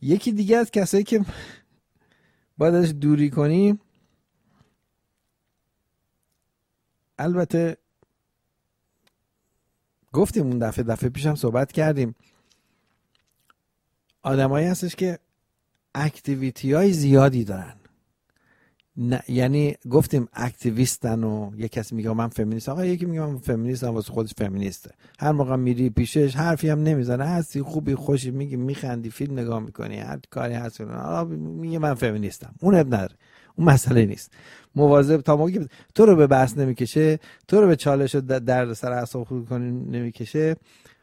یکی دیگه از کسایی که باید ازش دوری کنی، البته گفتیم اون دفعه پیشم صحبت کردیم، آدمایی هستش که اکتیویتی های زیادی دارن. یعنی گفتیم اکتیویستن و یک کسی میگه من فمینیست، آقا یکی میگه من فمینیستم واسه خودش فمینیسته، هر موقع میری پیشش حرفی هم نمیزنه، هستی خوبی خوشی میگی میخندی فیلم نگاه میکنی هر کاری هست میگه من فمینیستم. اون اب نداره، اون مسئله نیست. مواظب تا موقعی که تو رو به بحث نمیکشه، تو رو به چالش و درد سر اعصاب خورد کنی نمیکشه،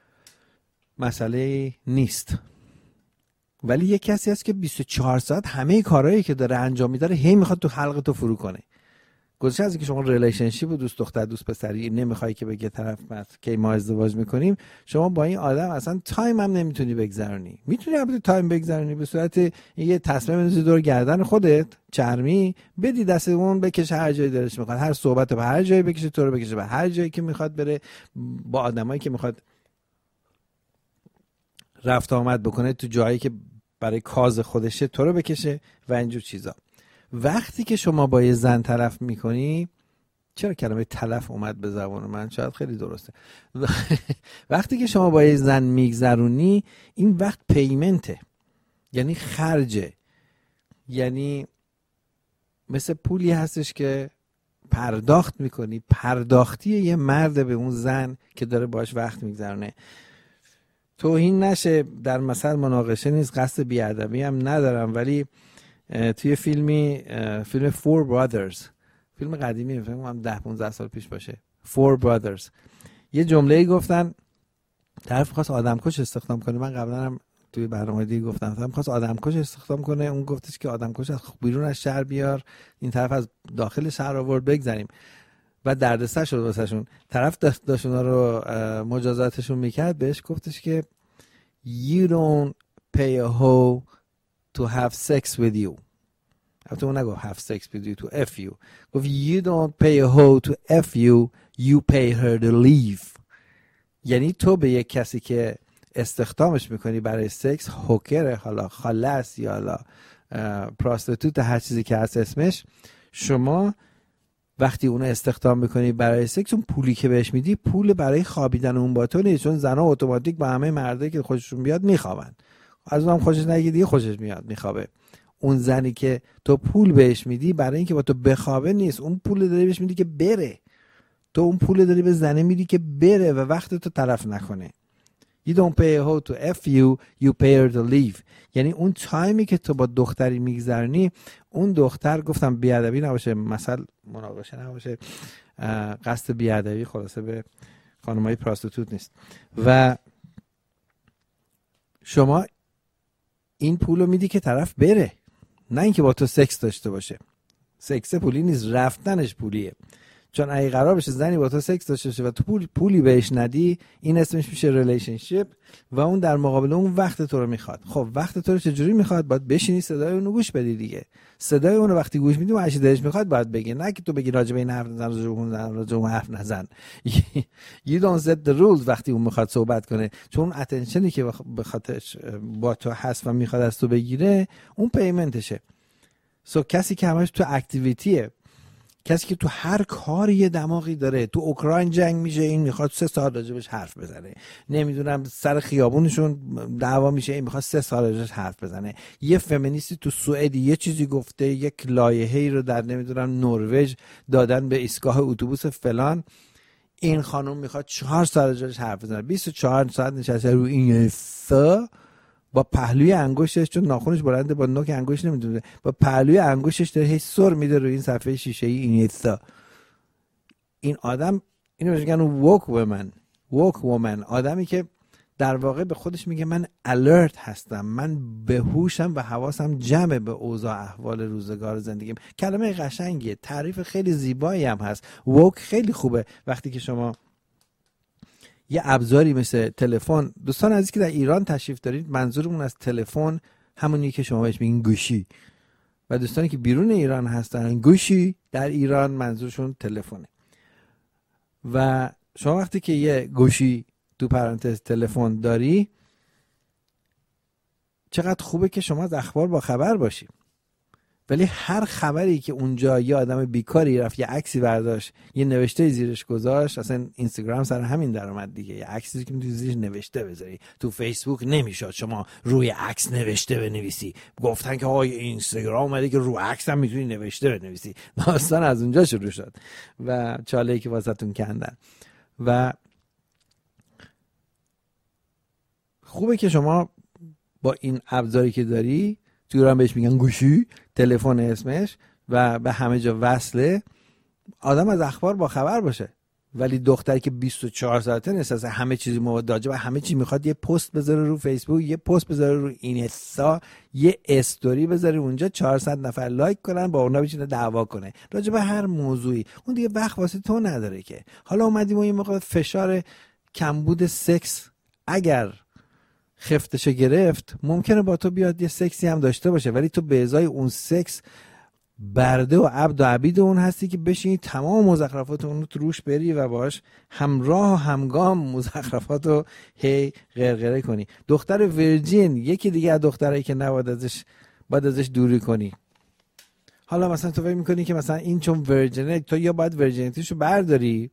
مسئله نیست. ولی یک کسی هست که 24 ساعت همه کارهایی که داره انجام میده هی میخواد تو حلق تو فرو کنه. گذشته از اینکه شما ریلیشنشیپ و دوست دختر دوست پسری نمیخوای که بگه طرف که ما ازدواج میکنیم، شما با این آدم اصلا تایم هم نمیتونی بگذرونی. میتونی البته تایم بگذرونی به صورت یه تصمیم بندازی دور گردن خودت چرمی بدی دست اون بکشه هر جایی دلش میخواد، هر صحبت به هر جایی بکشه، تو رو بکشه به هر جایی که میخواد بره، با آدمایی که میخواد رفت آمد بکنه تو جایی که برای کاز خودشه تو رو بکشه و اینجور چیزا. وقتی که شما با یه زن تلف میکنی، چرا کلمه تلف اومد به زبان من؟ شاید خیلی درسته. وقتی که شما با یه زن میگذرونی، این وقت پیمنته، یعنی خرجه، یعنی مثل پولی هستش که پرداخت میکنی، پرداختی یه مرد به اون زن که داره باش وقت میگذرونه. توهین نشه، در مثل مناقشه نیست، قصد بیادبی هم ندارم، ولی توی فیلم Four Brothers، فیلم قدیمی، فکر کنم 10-15 سال پیش باشه، Four Brothers، یه جمله‌ای گفتن، طرف خواست آدمکش استخدام کنه. من قبلا هم توی برنامه دیگه گفتم، طرف خواست آدمکش استخدام کنه، اون گفتش که آدمکش از بیرون از شهر بیار، این طرف از داخل شهر آورد، بگذریم. و دردسر شد واسهشون. طرف داشت اونا رو مجازاتشون میکرد، بهش گفتش که You don't pay a hoe to have sex with you. البته اون نگو have sex with you to F you، گفت You don't pay a hoe to F you, you pay her to leave. یعنی تو به یک کسی که استخدامش میکنی برای سکس، هوکر، حالا خالص یا حالا پراستیتوت، هر چیزی که هست اسمش، شما وقتی اون استخدام میکنی برای سکس، اون پولی که بهش میدی پول برای خوابیدن اون با تو نیست، چون زنها اتوماتیک با همه مردایی که خوششون بیاد میخوابن، از اونم خوشش نگید دیگه خوشش میاد میخوابه. اون زنی که تو پول بهش میدی برای اینکه با تو بخوابه نیست، اون پول داری بهش میدی که بره، تو اون پول داری به زنه میدی که بره و وقت تو تلف نکنه. You don't pay a hoe to F you, you pay her to leave. یعنی اون تایمی که تو با دختری میگذرنی، اون دختر، گفتم بیادبی نباشه، مثلا مناقشه نباشه، قصد بیادبی خلاصه به خانمای پراستیتوت نیست، و شما این پولو میدی که طرف بره، نه اینکه با تو سکس داشته باشه. سکس پولی نیست، رفتنش پولیه. چون اگه قرار بشه زنی با تو سکس داشته باشه و تو پولی بهش ندی، این اسمش میشه ریلیشنشیپ و اون در مقابل اون وقت تو رو میخواد. خب وقت تو رو چجوری میخواد؟ باید بشینی صدای اون رو گوش بدی دیگه. صدای اون رو وقتی گوش میدی و هر چی دلش میخواد باید بگی، نه که تو بگی راجع به این حرف نزن، راجع به اون حرف نزن. You don't set the rules وقتی اون میخواد صحبت کنه، چون اون اتنشنی که به خاطرش با تو هست و میخواد از تو بگیره، اون پیمنتشه. کسی که همش تو اکتیویتیه، کسی که تو هر کاری یه دماغی داره، تو اوکراین جنگ میشه، این میخواد 3 ساعت راجبش حرف بزنه، نمیدونم سر خیابونشون دعوا میشه، این میخواد 3 ساعت راجبش حرف بزنه. یه فمینیستی تو سوئد یه چیزی گفته، یک لایحه‌ای رو در نمیدونم نروژ دادن به ایستگاه اتوبوس فلان، این خانم میخواد 4 ساعت راجبش حرف بزنه، 24 ساعت نشسته رو این با پهلوی انگشتش، چون ناخنش بلنده با نوک انگشت نمیدونه، با پهلوی انگشتش داره هی سر میده روی این صفحه شیشه‌ای اینستا. این آدم، اینو میگن ووک وومن، آدمی که در واقع به خودش میگه من الرت هستم، من بهوشم و حواسم جمعه به اوضاع احوال روزگار زندگیم. کلمه قشنگیه، تعریف خیلی زیبایی هم هست. ووک خیلی خوبه. وقتی که شما یه ابزاری مثل تلفن، دوستان عزیزی که در ایران تشریف دارید، منظورمون از تلفن همونی که شما بهش میگین گوشی، و دوستانی که بیرون ایران هستن، گوشی در ایران منظورشون تلفنه. و شما وقتی که یه گوشی تو پرانتز تلفن داری، چقدر خوبه که شما از اخبار با خبر باشی. ولی هر خبری که اونجا یه آدم بیکاری رفت یه عکسی برداشت، یه نوشته زیرش گذاشت، اصلا اینستاگرام سر همین در اومد دیگه، یه عکسی که میتونی زیرش نوشته بذاری. تو فیسبوک نمیشد شما روی عکس نوشته بنویسی، گفتن که آقا اینستاگرام اومده که رو عکس هم میتونی نوشته بنویسی. داستان از اونجا شروع شد و چاله‌ای که واسهتون کندن. و خوبه که شما با این ابزاری که داری، تو ایران بهش میگن گوشی، تلفن اسمش، و به همه جا وصله، آدم از اخبار با خبر باشه. ولی دختری که 24 ساعته نشسته همه چیزی راجع به همه چی میخواد یه پست بذاره رو فیسبوک، یه پست بذاره رو اینستا، یه استوری بذاره اونجا 400 نفر لایک کنن، با اونا بچینه دعوا کنه راجع به هر موضوعی. اون دیگه وقت واسه تو نداره که. حالا اومدیم و این موقع فشار کمبود سکس اگر خفتشو گرفت، ممکنه با تو بیاد یه سکسی هم داشته باشه، ولی تو به ازای اون سکس برده و عبد و عبید اون هستی که بشینی تمام مزخرفات اون رو روش بری و باش همراه و همگام مزخرفات رو هی غرغره کنی. دختر ورجین یکی دیگه از دخترایی که نباید ازش دوری کنی. حالا مثلا تو فکر میکنی که مثلا این چون ورجینه، تو یا باید ورجینیتیشو برداری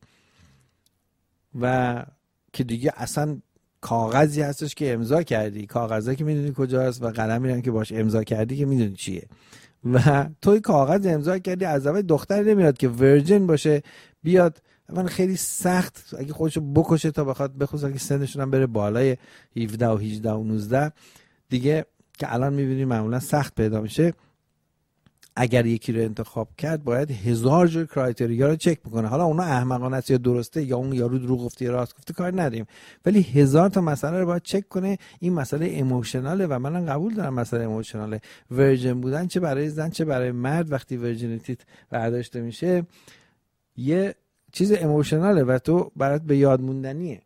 و که دیگه اصلا کاغذی هستش که امضا کردی، کاغذی که میدونی کجاست و قلمی هم که باش امضا کردی که میدونی چیه، و توی کاغذ امضا کردی. از اول دختری نمیاد که ورجین باشه بیاد. من خیلی سخت اگه خودشو بکشه تا بخواد، بخصوصا که سنشون هم بره بالای 17 و 18 و 19 دیگه، که الان میبینیم معمولا سخت پیدا میشه. اگر یکی رو انتخاب کرد باید 1000 جور کرایتریا رو چک بکنه. حالا اونا احمقانه است یا درسته، یا اون یارو دروغ گفته یا راست گفته، کار نداریم، ولی 1000 تا مسئله رو باید چک کنه. این مسئله ایموشناله و منم قبول دارم مسئله ایموشناله. ورجن بودن چه برای زن چه برای مرد، وقتی ورجینیتیت برداشته میشه یه چیز ایموشناله و تو برات به یاد موندنیه.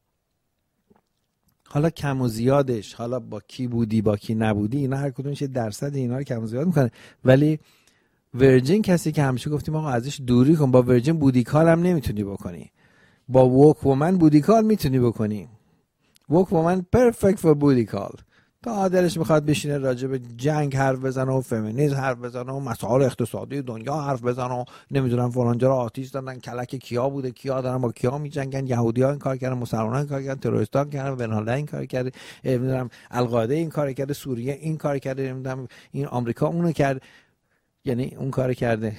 حالا کم و زیادش، حالا با کی بودی با کی نبودی، اینا هر کدومش درصد اینا رو کم و زیاد میکنه. ولی ورجین کسی که همیشه گفتیم آقا ازش دوری کن، با ورجین بودی کال هم نمیتونی بکنی، با ووک وومن بودی کال میتونی بکنی. ووک وومن پرفکت فور بودی کال. تا دلش میخواد بشینه راجع به جنگ حرف بزنه و فمینیسم حرف بزنه و مسائل اقتصادی دنیا حرف بزنه و نمیدونم فلان جا رو آتیش دادن، کلک کیا بوده، کیا دارن با کیا میجنگن، یهودی‌ها این کار کردن، مسلمان‌ها این کار کردن، تروریست‌ها کردن، بن‌الملل این کار کرده، نمیدونم القاعده این کار کرده، سوریه این کار کرده، نمیدونم این آمریکا اونو کرد، یعنی اون کار کرده.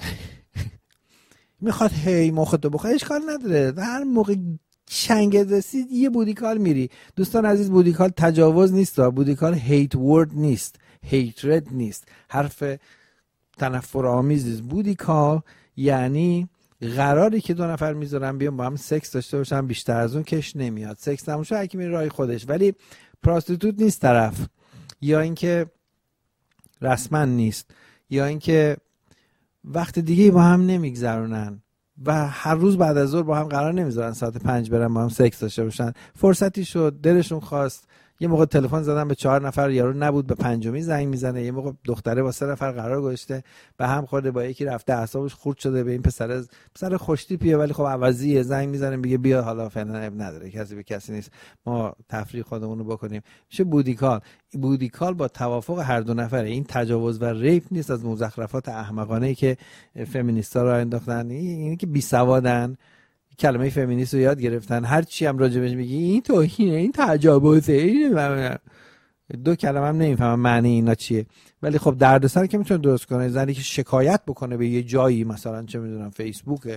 میخواد هی مخاطب بخواد، اشکال نداره. هر موقع چنگ رسید یه بودیکال میری. دوستان عزیز، بودیکال تجاوز نیست، بودیکال هیت ورد نیست، هیترد نیست، حرف تنفر آمیز نیست. بودیکال یعنی قراری که دو نفر میذارن بیان با هم سکس داشته باشن، بیشتر از اون کش نمیاد. سکس نموشه هر کی میره راه خودش، ولی پراستیتوت نیست طرف، یا اینکه رسما نیست، یا اینکه وقت دیگه با هم نمیگذرونن و هر روز بعد از ظهر با هم قرار نمیذارن ساعت 5 برن با هم سکس داشته باشن. فرصتی شد دلشون خواست، یه موقع تلفن زدن به 4 نفر، یارو نبود، به پنجمی زنگ میزنه. یه موقع دختره با 3 نفر قرار گذاشته، به هم خورده، با یکی رفته اعصابش خورد شده به این پسر خوشتیپیه، ولی خب عوضیه، زنگ میزنه میگه بیا، حالا فعلا اب نداره، کسی به کسی نیست، ما تفریح خودمون رو بکنیم. میشه بودیکال. بودیکال با توافق هر دو نفره. این تجاوز و ریپ نیست از مزخرفات احمقانه‌ای که فمینیستا را انداختن. اینی که بی سوادن، کلمه فمینیست رو یاد گرفتن، هر چی هم راجبش میگی این توهینه، این تجاوزه، این دو کلمه هم نمیفهمم معنی اینا چیه. ولی خب دردسر که میتونه درست کنه. زنی که شکایت بکنه به یه جایی، مثلا چه میدونم فیسبوک،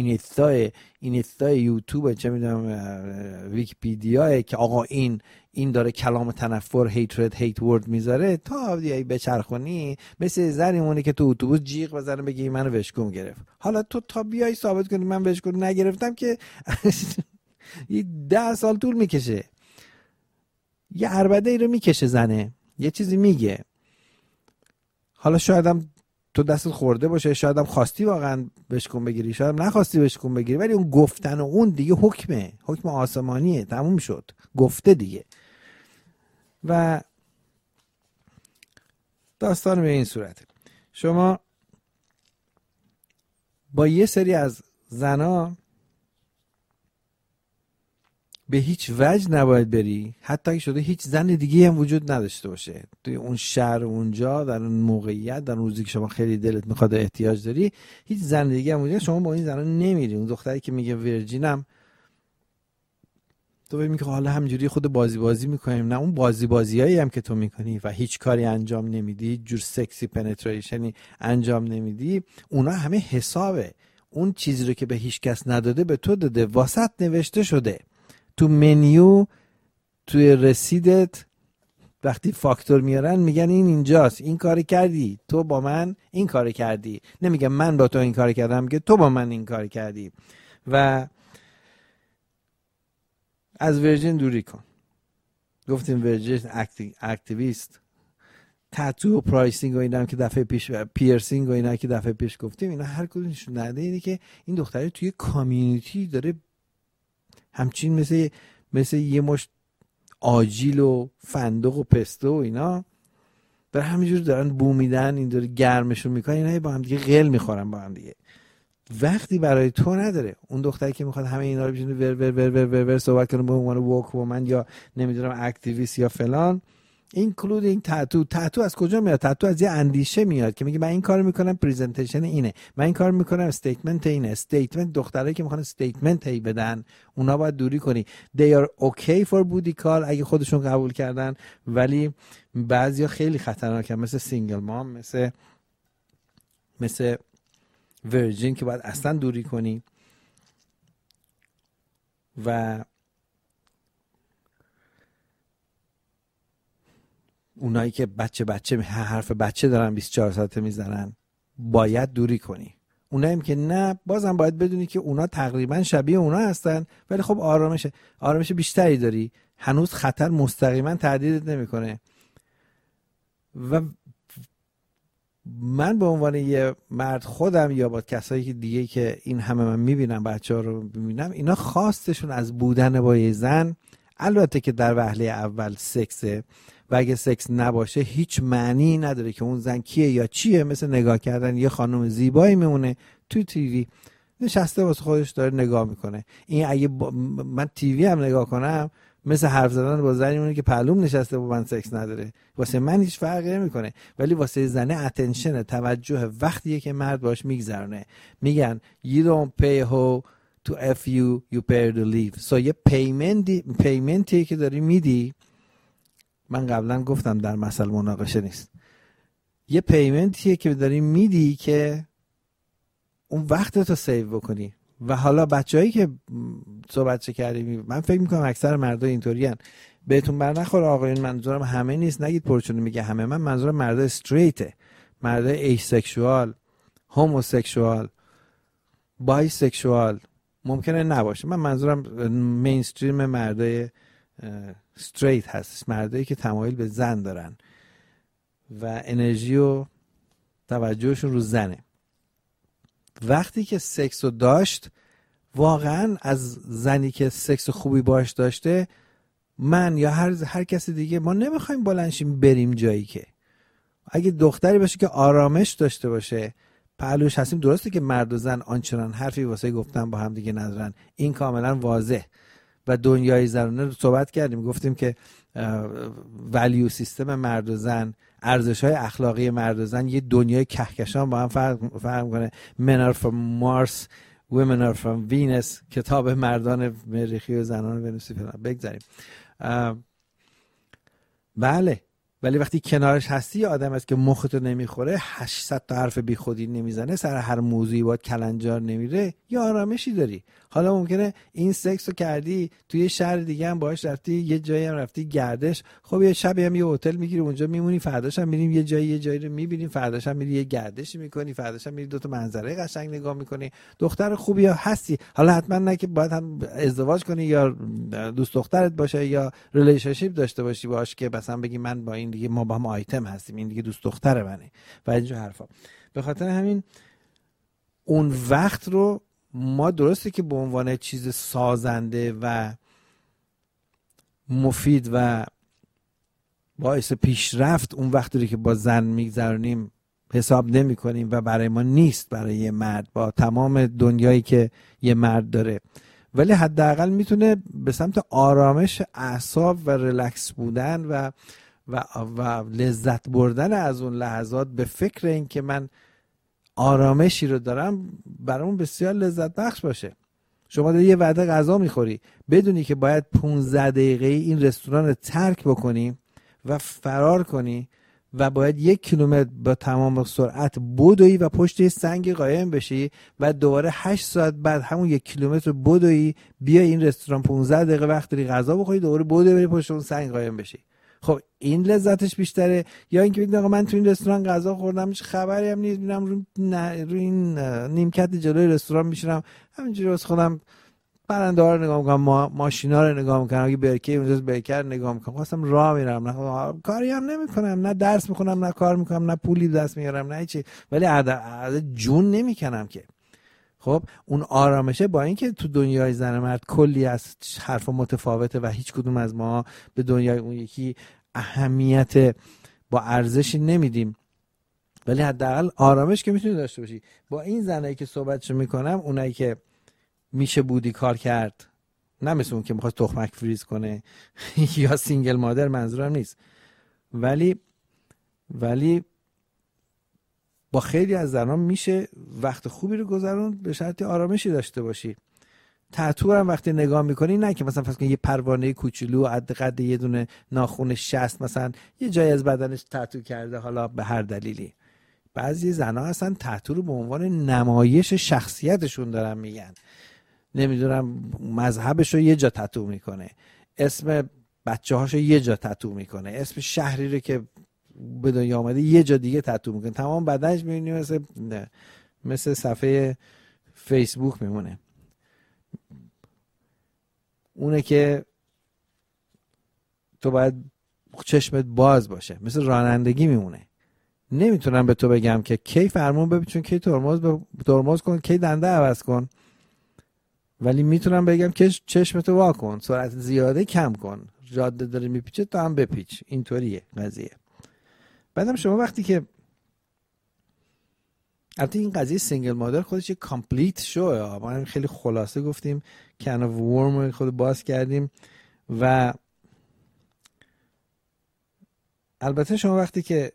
اینستا، یوتیوب، چه میدونم ویکی‌پدیا، که آقا این داره کلام تنفر، هیت ورد میذاره، تا بچرخونی مثل زنی مونه که تو اتوبوس جیغ بزنه بگی منو وشکوم گرفت. حالا تو تا بیای ثابت کنی من وشکوم نگرفتم که 10 سال طول میکشه. یه عربده ای رو میکشه زنه، یه چیزی میگه، حالا شاید هم تو دستت خورده باشه، شاید هم خواستی واقعا بشکن بگیری، شاید هم نخواستی بشکن بگیری، ولی اون گفتن و اون دیگه حکم آسمانیه، تموم شد، گفته دیگه. و داستان به این صورته. شما با یه سری از زنا به هیچ وجه نباید بری، حتی اگه شده هیچ زن دیگه هم وجود نداشته باشه توی اون شهر، اونجا، در اون موقعیت، در روزی که شما خیلی دلت میخواد احتیاج داری، هیچ زن دیگه هم وجود، شما با این زنا نمیری. اون دختری که میگه ویرجینم، تو میگی حالا همینجوری خود بازی میکنیم. نه، اون بازیایی هم که تو میکنی و هیچ کاری انجام نمیدی، هیچ جور سکسی پنتریشنی انجام نمیدی، اونا همه حسابه. اون چیزی رو که به هیچ کس نداده به تو داده، واسط نوشته شده تو منیو، توی رسیدت. وقتی فاکتور میارن میگن این اینجاست، این کار کردی، تو با من این کار کردی. نمیگن من با تو این کار کردم، میگه تو با من این کار کردی. و از ورجین دوری کن. گفتیم ورجین اکتیویست، تاتو و پرایسینگ و اینا هم که دفعه پیش، پیرسینگ و اینا که دفعه پیش گفتیم، اینا هر کدومشون نده اینه که این دختره توی کامیونیتی داره همچین مثل یه مشت آجیل و فندق و پسته و اینا برای همینجور دارن بو میدن، این داره گرمشون میکنن، اینا با هم دیگه غل میخورن با هم دیگه. وقتی برای تو نداره. اون دختری که میخواد همه اینا رو بشینه ور ور ور ور ور, ور صحبت کنه به عنوان ووک وومن یا نمیدونم اکتیویست یا فلان، اینکلودینگ تاتو از کجا میاد؟ تاتو از یه اندیشه میاد که میگه من این کارو میکنم، پرزنتیشن اینه، من این کارو میکنم، استیتمنت اینه. استیتمنت، دخترایی که میخوان استیتمنت هی بدن، اونا باید دوری کنی. they are okay for booty call اگه خودشون قبول کردن، ولی بعضیا خیلی خطرناکه، مثل سینگل مام، مثل ورجین که باید اصلا دوری کنی. و اونایی که بچه حرف بچه دارن 24 ساعته میزنن باید دوری کنی. اونایی که نه، بازم باید بدونی که اونا تقریبا شبیه اونا هستن، ولی خب آرامش بیشتری داری، هنوز خطر مستقیما تهدیدت نمیکنه. و من به عنوان یه مرد خودم یا با کسایی که دیگه که این همه من میبینم، بچه‌ها رو میبینم، اینا خواستشون از بودن با یه زن، البته که در وهله اول سکسه و اگه سکس نباشه هیچ معنی نداره که اون زن کیه یا چیه. مثل نگاه کردن یه خانم زیبایی میمونه تو تیوی، نشسته واسه خودش داره نگاه میکنه. این اگه من تیوی هم نگاه کنم، مثل حرف زدن با زنی مونه که پلوم نشسته با من سکس نداره. واسه من هیچ فرقی نمیکنه، ولی واسه زنه اتنشن، توجه، وقتیه که مرد باش میگذرونه. میگن you don't pay hoe to f you pay to leave. so یه پیمنتی که داری میدی، من قبلا گفتم در مثل مناقشه نیست، یه پیمنتیه که داری میدی که اون وقتتو سیو بکنی. و حالا بچه‌هایی که صحبت کردیم، من فکر میکنم اکثر مردا اینطورین. بهتون بر نخوره آقایون، منظورم همه نیست، نگید پرچونه میگه همه. من منظورم مردا استریته، مردا ایسکشوال، هوموسکشوال، بایسکشوال ممکنه نباشه. من منظورم مینستریم مردای استریت هست، مردایی که تمایل به زن دارن و انرژی و توجهشون رو زنه. وقتی که سکس رو داشت، واقعا از زنی که سکس خوبی باش داشته، من یا هر کسی دیگه، ما نمیخوایم بلنشیم بریم جایی. که اگه دختری باشه که آرامش داشته باشه، پهلوش هستیم. درسته که مرد و زن آنچنان حرفی واسه گفتن با هم دیگه ندارن، این کاملا واضح. و دنیای زنانه رو صحبت کردیم، گفتیم که ولیو سیستم مرد و زن، ارزش‌های اخلاقی مرد و زن یه دنیای کهکشان با هم فرق می‌کنه. Men are from Mars, women are from Venus. کتاب مردان مریخی و زنان ونوسی فلان. بگذاریم. بله، ولی وقتی کنارش هستی، آدم است که مختو نمیخوره، 800 تا حرف بی خودی نمیزنه، سر هر موضوعی باید کلنجار نمیره، یه آرامشی داری. حالا ممکنه این سکس رو کردی توی شهر دیگه هم باهاش رفتی، یه جایی هم رفتی گردش، خب یه شب هم یه هتل میگیری اونجا میمونی، فرداش هم میریم یه جایی رو میبینیم، فرداش هم میری یه گردشی میکنی، فرداش هم میری دو تا منظره قشنگ نگاه میکنی. دختر خوبی هستی، حالا حتما نه که باید هم ازدواج کنی یا دوست دخترت باشه یا ریلیشنشیپ داشته باشی باهاش که مثلا بگی من با این دیگه ما با هم آیتم هستیم، این دیگه دوست دختر منه و اینجور حرفا. به خاطر همین اون وقت رو ما درسته که به عنوان چیز سازنده و مفید و باعث پیشرفت اون وقتی که با زن میگذرونیم حساب نمی کنیم و برای ما نیست، برای یه مرد با تمام دنیایی که یه مرد داره. ولی حداقل میتونه به سمت آرامش اعصاب و ریلکس بودن و لذت بردن از اون لحظات، به فکر این که من آرامشی رو دارم، برامون بسیار لذت بخش باشه. شما داری یه وعده غذا میخوری، بدونی که باید 15 دقیقه این رستوران رو ترک بکنی و فرار کنی و باید 1 کیلومتر با تمام سرعت بدوی و پشت سنگ قایم بشی و دوباره 8 ساعت بعد همون 1 کیلومتر بدوی بیا این رستوران 15 دقیقه وقت داری غذا بخوری، دوباره بدوی بری پشت اون سنگ قایم بشی. خب این لذتش بیشتره یا اینکه بگید آقا من تو این رستوران غذا خوردم هیچ خبری هم نیست، میرم رو این نیمکت جلوی رستوران میشینم همینجوری واسه خودم پرنده ها رو نگاه میکنم، ماشینا رو نگاه میکنم، اگه برکه اونجاست برکه رو نگاه میکنم، خواستم راه میرم، نه کاری هم نمیکنم، نه درس میخونم، نه کار میکنم، نه پولی دست میارم، نه هیچی، ولی جون نمیکنم که. خب اون آرامشه، با اینکه تو دنیای زن مرد کلی از حرف متفاوته و هیچ کدوم از ما به دنیای اون یکی اهمیت با ارزشی نمیدیم، ولی حداقل آرامش که میتونی داشته باشی. با این زنایی که صحبتشو میکنم، اونایی که میشه بودی کار کرد، نه مثل اون که میخواد تخمک فریز کنه یا سینگل مادر، منظورم نیست، ولی با خیلی از زنان میشه وقت خوبی رو گذرون به شرطی آرامشی داشته باشی. تتو هم وقتی نگاه میکنی، نه که مثلا فرض کن یه پروانه کوچولو قد یه دونه ناخن 60 مثلا یه جای از بدنش تتو کرده، حالا به هر دلیلی. بعضی زنها اصلا تتو رو به عنوان نمایش شخصیتشون دارن میگن، نمیدونم مذهبش رو یه جا تتو میکنه، اسم بچه هاشو یه جا تتو میکنه، اسم شهری رو که به دنیا آمده یه جا دیگه تتو میکنه، تمام بدنش میبینی مثل صفحه فیسبوک میمونه. اونه که تو باید چشمت باز باشه، مثل رانندگی میمونه. نمیتونم به تو بگم که کی فرمون بپیچون، کی ترمز کن، کی دنده عوض کن، ولی میتونم بگم که چشمتو وا کن، سرعت زیاده کم کن، جاده داره میپیچه تو هم بپیچ. اینطوریه قضیه. بعدم شما وقتی که البته این قضیه سینگل مادر خودش یه کامپلیت شوه، ما خیلی خلاصه گفتیم، کن اف ورم خود باز کردیم. و البته شما وقتی که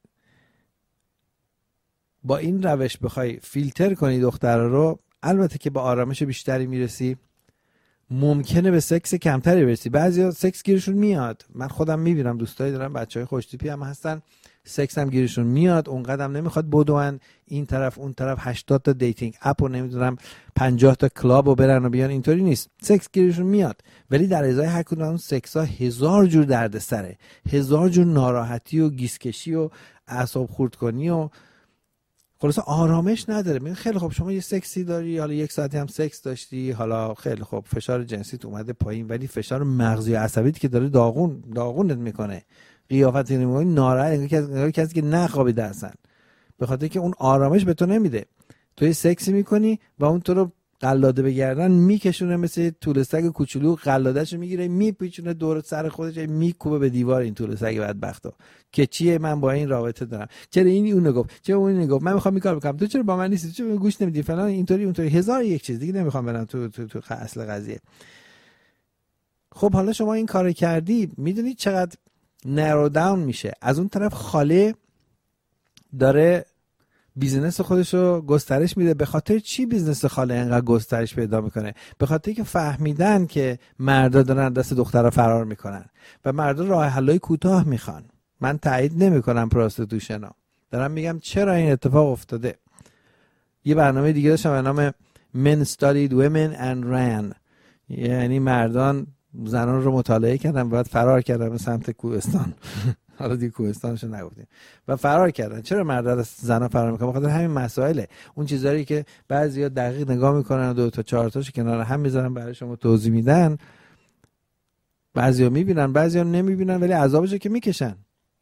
با این روش بخوای فیلتر کنی دختر رو، البته که با آرامش بیشتری میرسی، ممکنه به سکس کمتری برسی. بعضیا سکس گیرشون میاد، من خودم میبینم دوستایی دارم بچهای خوشتیپی هم هستن، سکس هم گیرشون میاد، اون قدم نمیخواد بدون این طرف اون طرف 80 تا دیتینگ اپ و نمیدونم 50 تا کلاب و برن و بیان، اینطوری نیست. سکس گیرشون میاد، ولی در ازای هر کدوم اون سکس ها 1000 جور دردسره، 1000 جور ناراحتی و گیسکشی و اعصاب خورد کنی و خلاصه آرامش نداره. میگه خیلی خب شما یه سکسی داری، حالا 1 ساعتی هم سکس داشتی، حالا خیلی خب فشار جنسیت اومده پایین، ولی فشار مغزی و عصبیت که داره داغونت میکنه، قیافت نمی‌کنی، ناراحت، کسی که نخوابیده اصلا، به خاطر که اون آرامش به تو نمیده. تو یه سکسی میکنی و اون تو رو قلاده به گردن میکشونه، مثل طول سگ کوچولو قلادهشو میگیره میپیچونه دور سر خودش، میکوبه به دیوار این طول سگ بدبختو که چیه من با این رابطه دارم، چرا این اونو گفت، چرا اون اینو گفت، من میخوام این کارو بکنم، تو چرا با من نیستی، چرا گوش نمیدی، فلان اینطوری اونطوری، 1001 چیز دیگه. نمیخوام برم تو اصل قضیه. خب حالا شما این کارو کردی، میدونی چقدر نرو داون میشه. از اون طرف خاله داره بیزینس خودش رو گسترش میده. به خاطر چی بیزینس خاله اینقدر گسترش پیدا میکنه؟ به خاطر که فهمیدن که مردا دارن دست دخترها فرار میکنن و مردا راه حلای کوتاه میخوان. من تایید نمیکنم پراستیتوشنو، دارم میگم چرا این اتفاق افتاده. یه برنامه دیگه داشتم به نام Men Studied Women and Ran، یعنی مردان زنان رو مطالعه کردن بعد فرار کردن به سمت کوهستان. حالا دیگه کوهستانشو نگفتیم، و فرار کردن. چرا مردا از زنا فرار میکنن؟ بخاطر همین مسائله، اون چیزایی که بعضیا دقیق نگاه میکنن و 2 تا 4 تاشو کنار هم میذارن برای شما توضیح میدن. بعضیا میبینن بعضیا نمیبینن، ولی عذابشو که میکشن.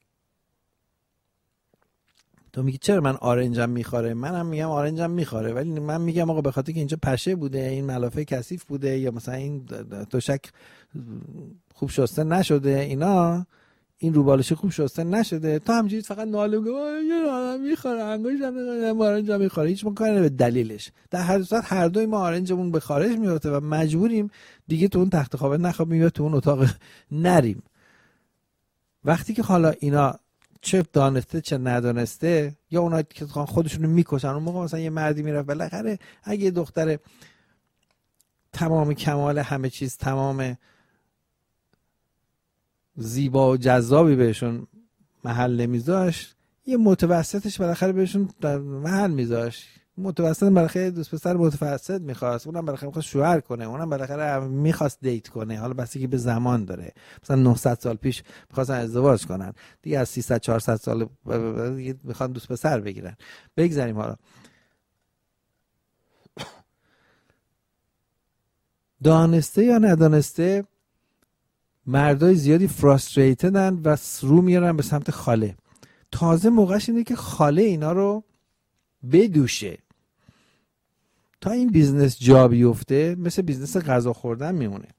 تو میگی چرا من آرنجم میخوره؟ منم میگم آرنجم میخوره، ولی من میگم آقا به خاطر که اینجا پشه بوده، این ملافه کثیف بوده، یا مثلا این تشک خوب شسته نشده، اینا این روبالش خوب شسته نشده، تو همینجوری فقط ناله می‌کنی یه آدم میخوره انگشتم آرنج میخوره، هیچ مکانی به دلیلش. در هر صورت هر دوی ما آرنجمون به خارج میفته و مجبوریم دیگه تو اون تخت خواب نخوابیم یا تو اون اتاق نریم. وقتی که حالا اینا چه دانسته چه ندانسته، یا اونا که خودشونو میکشن، اون موقع مثلا یه مردی میرفت بالاخره اگه یه دختر تمام کمال همه چیز، تمام زیبا و جذابی بهشون محل نمیذاشت، یه متوسطش بالاخره بهشون در محل میذاشت. متوسط بالاخره دوست پسر متوسط میخواست، اونم بالاخره میخواست شوهر کنه، اونم بالاخره میخواست دیت کنه. حالا بس که به زمان داره، مثلا 900 سال پیش میخواستن ازدواج کنن، دیگه از 300 400 سال دیگه میخوان دوست پسر بگیرن. بگذاریم. حالا دانسته یا ندانسته مردای زیادی فراستریتدن و رو میارن به سمت خاله. تازه موقعش اینه که خاله اینا رو بدوشه. تا این بیزنس جا بیفته مثل بیزنس غذا خوردن میمونه.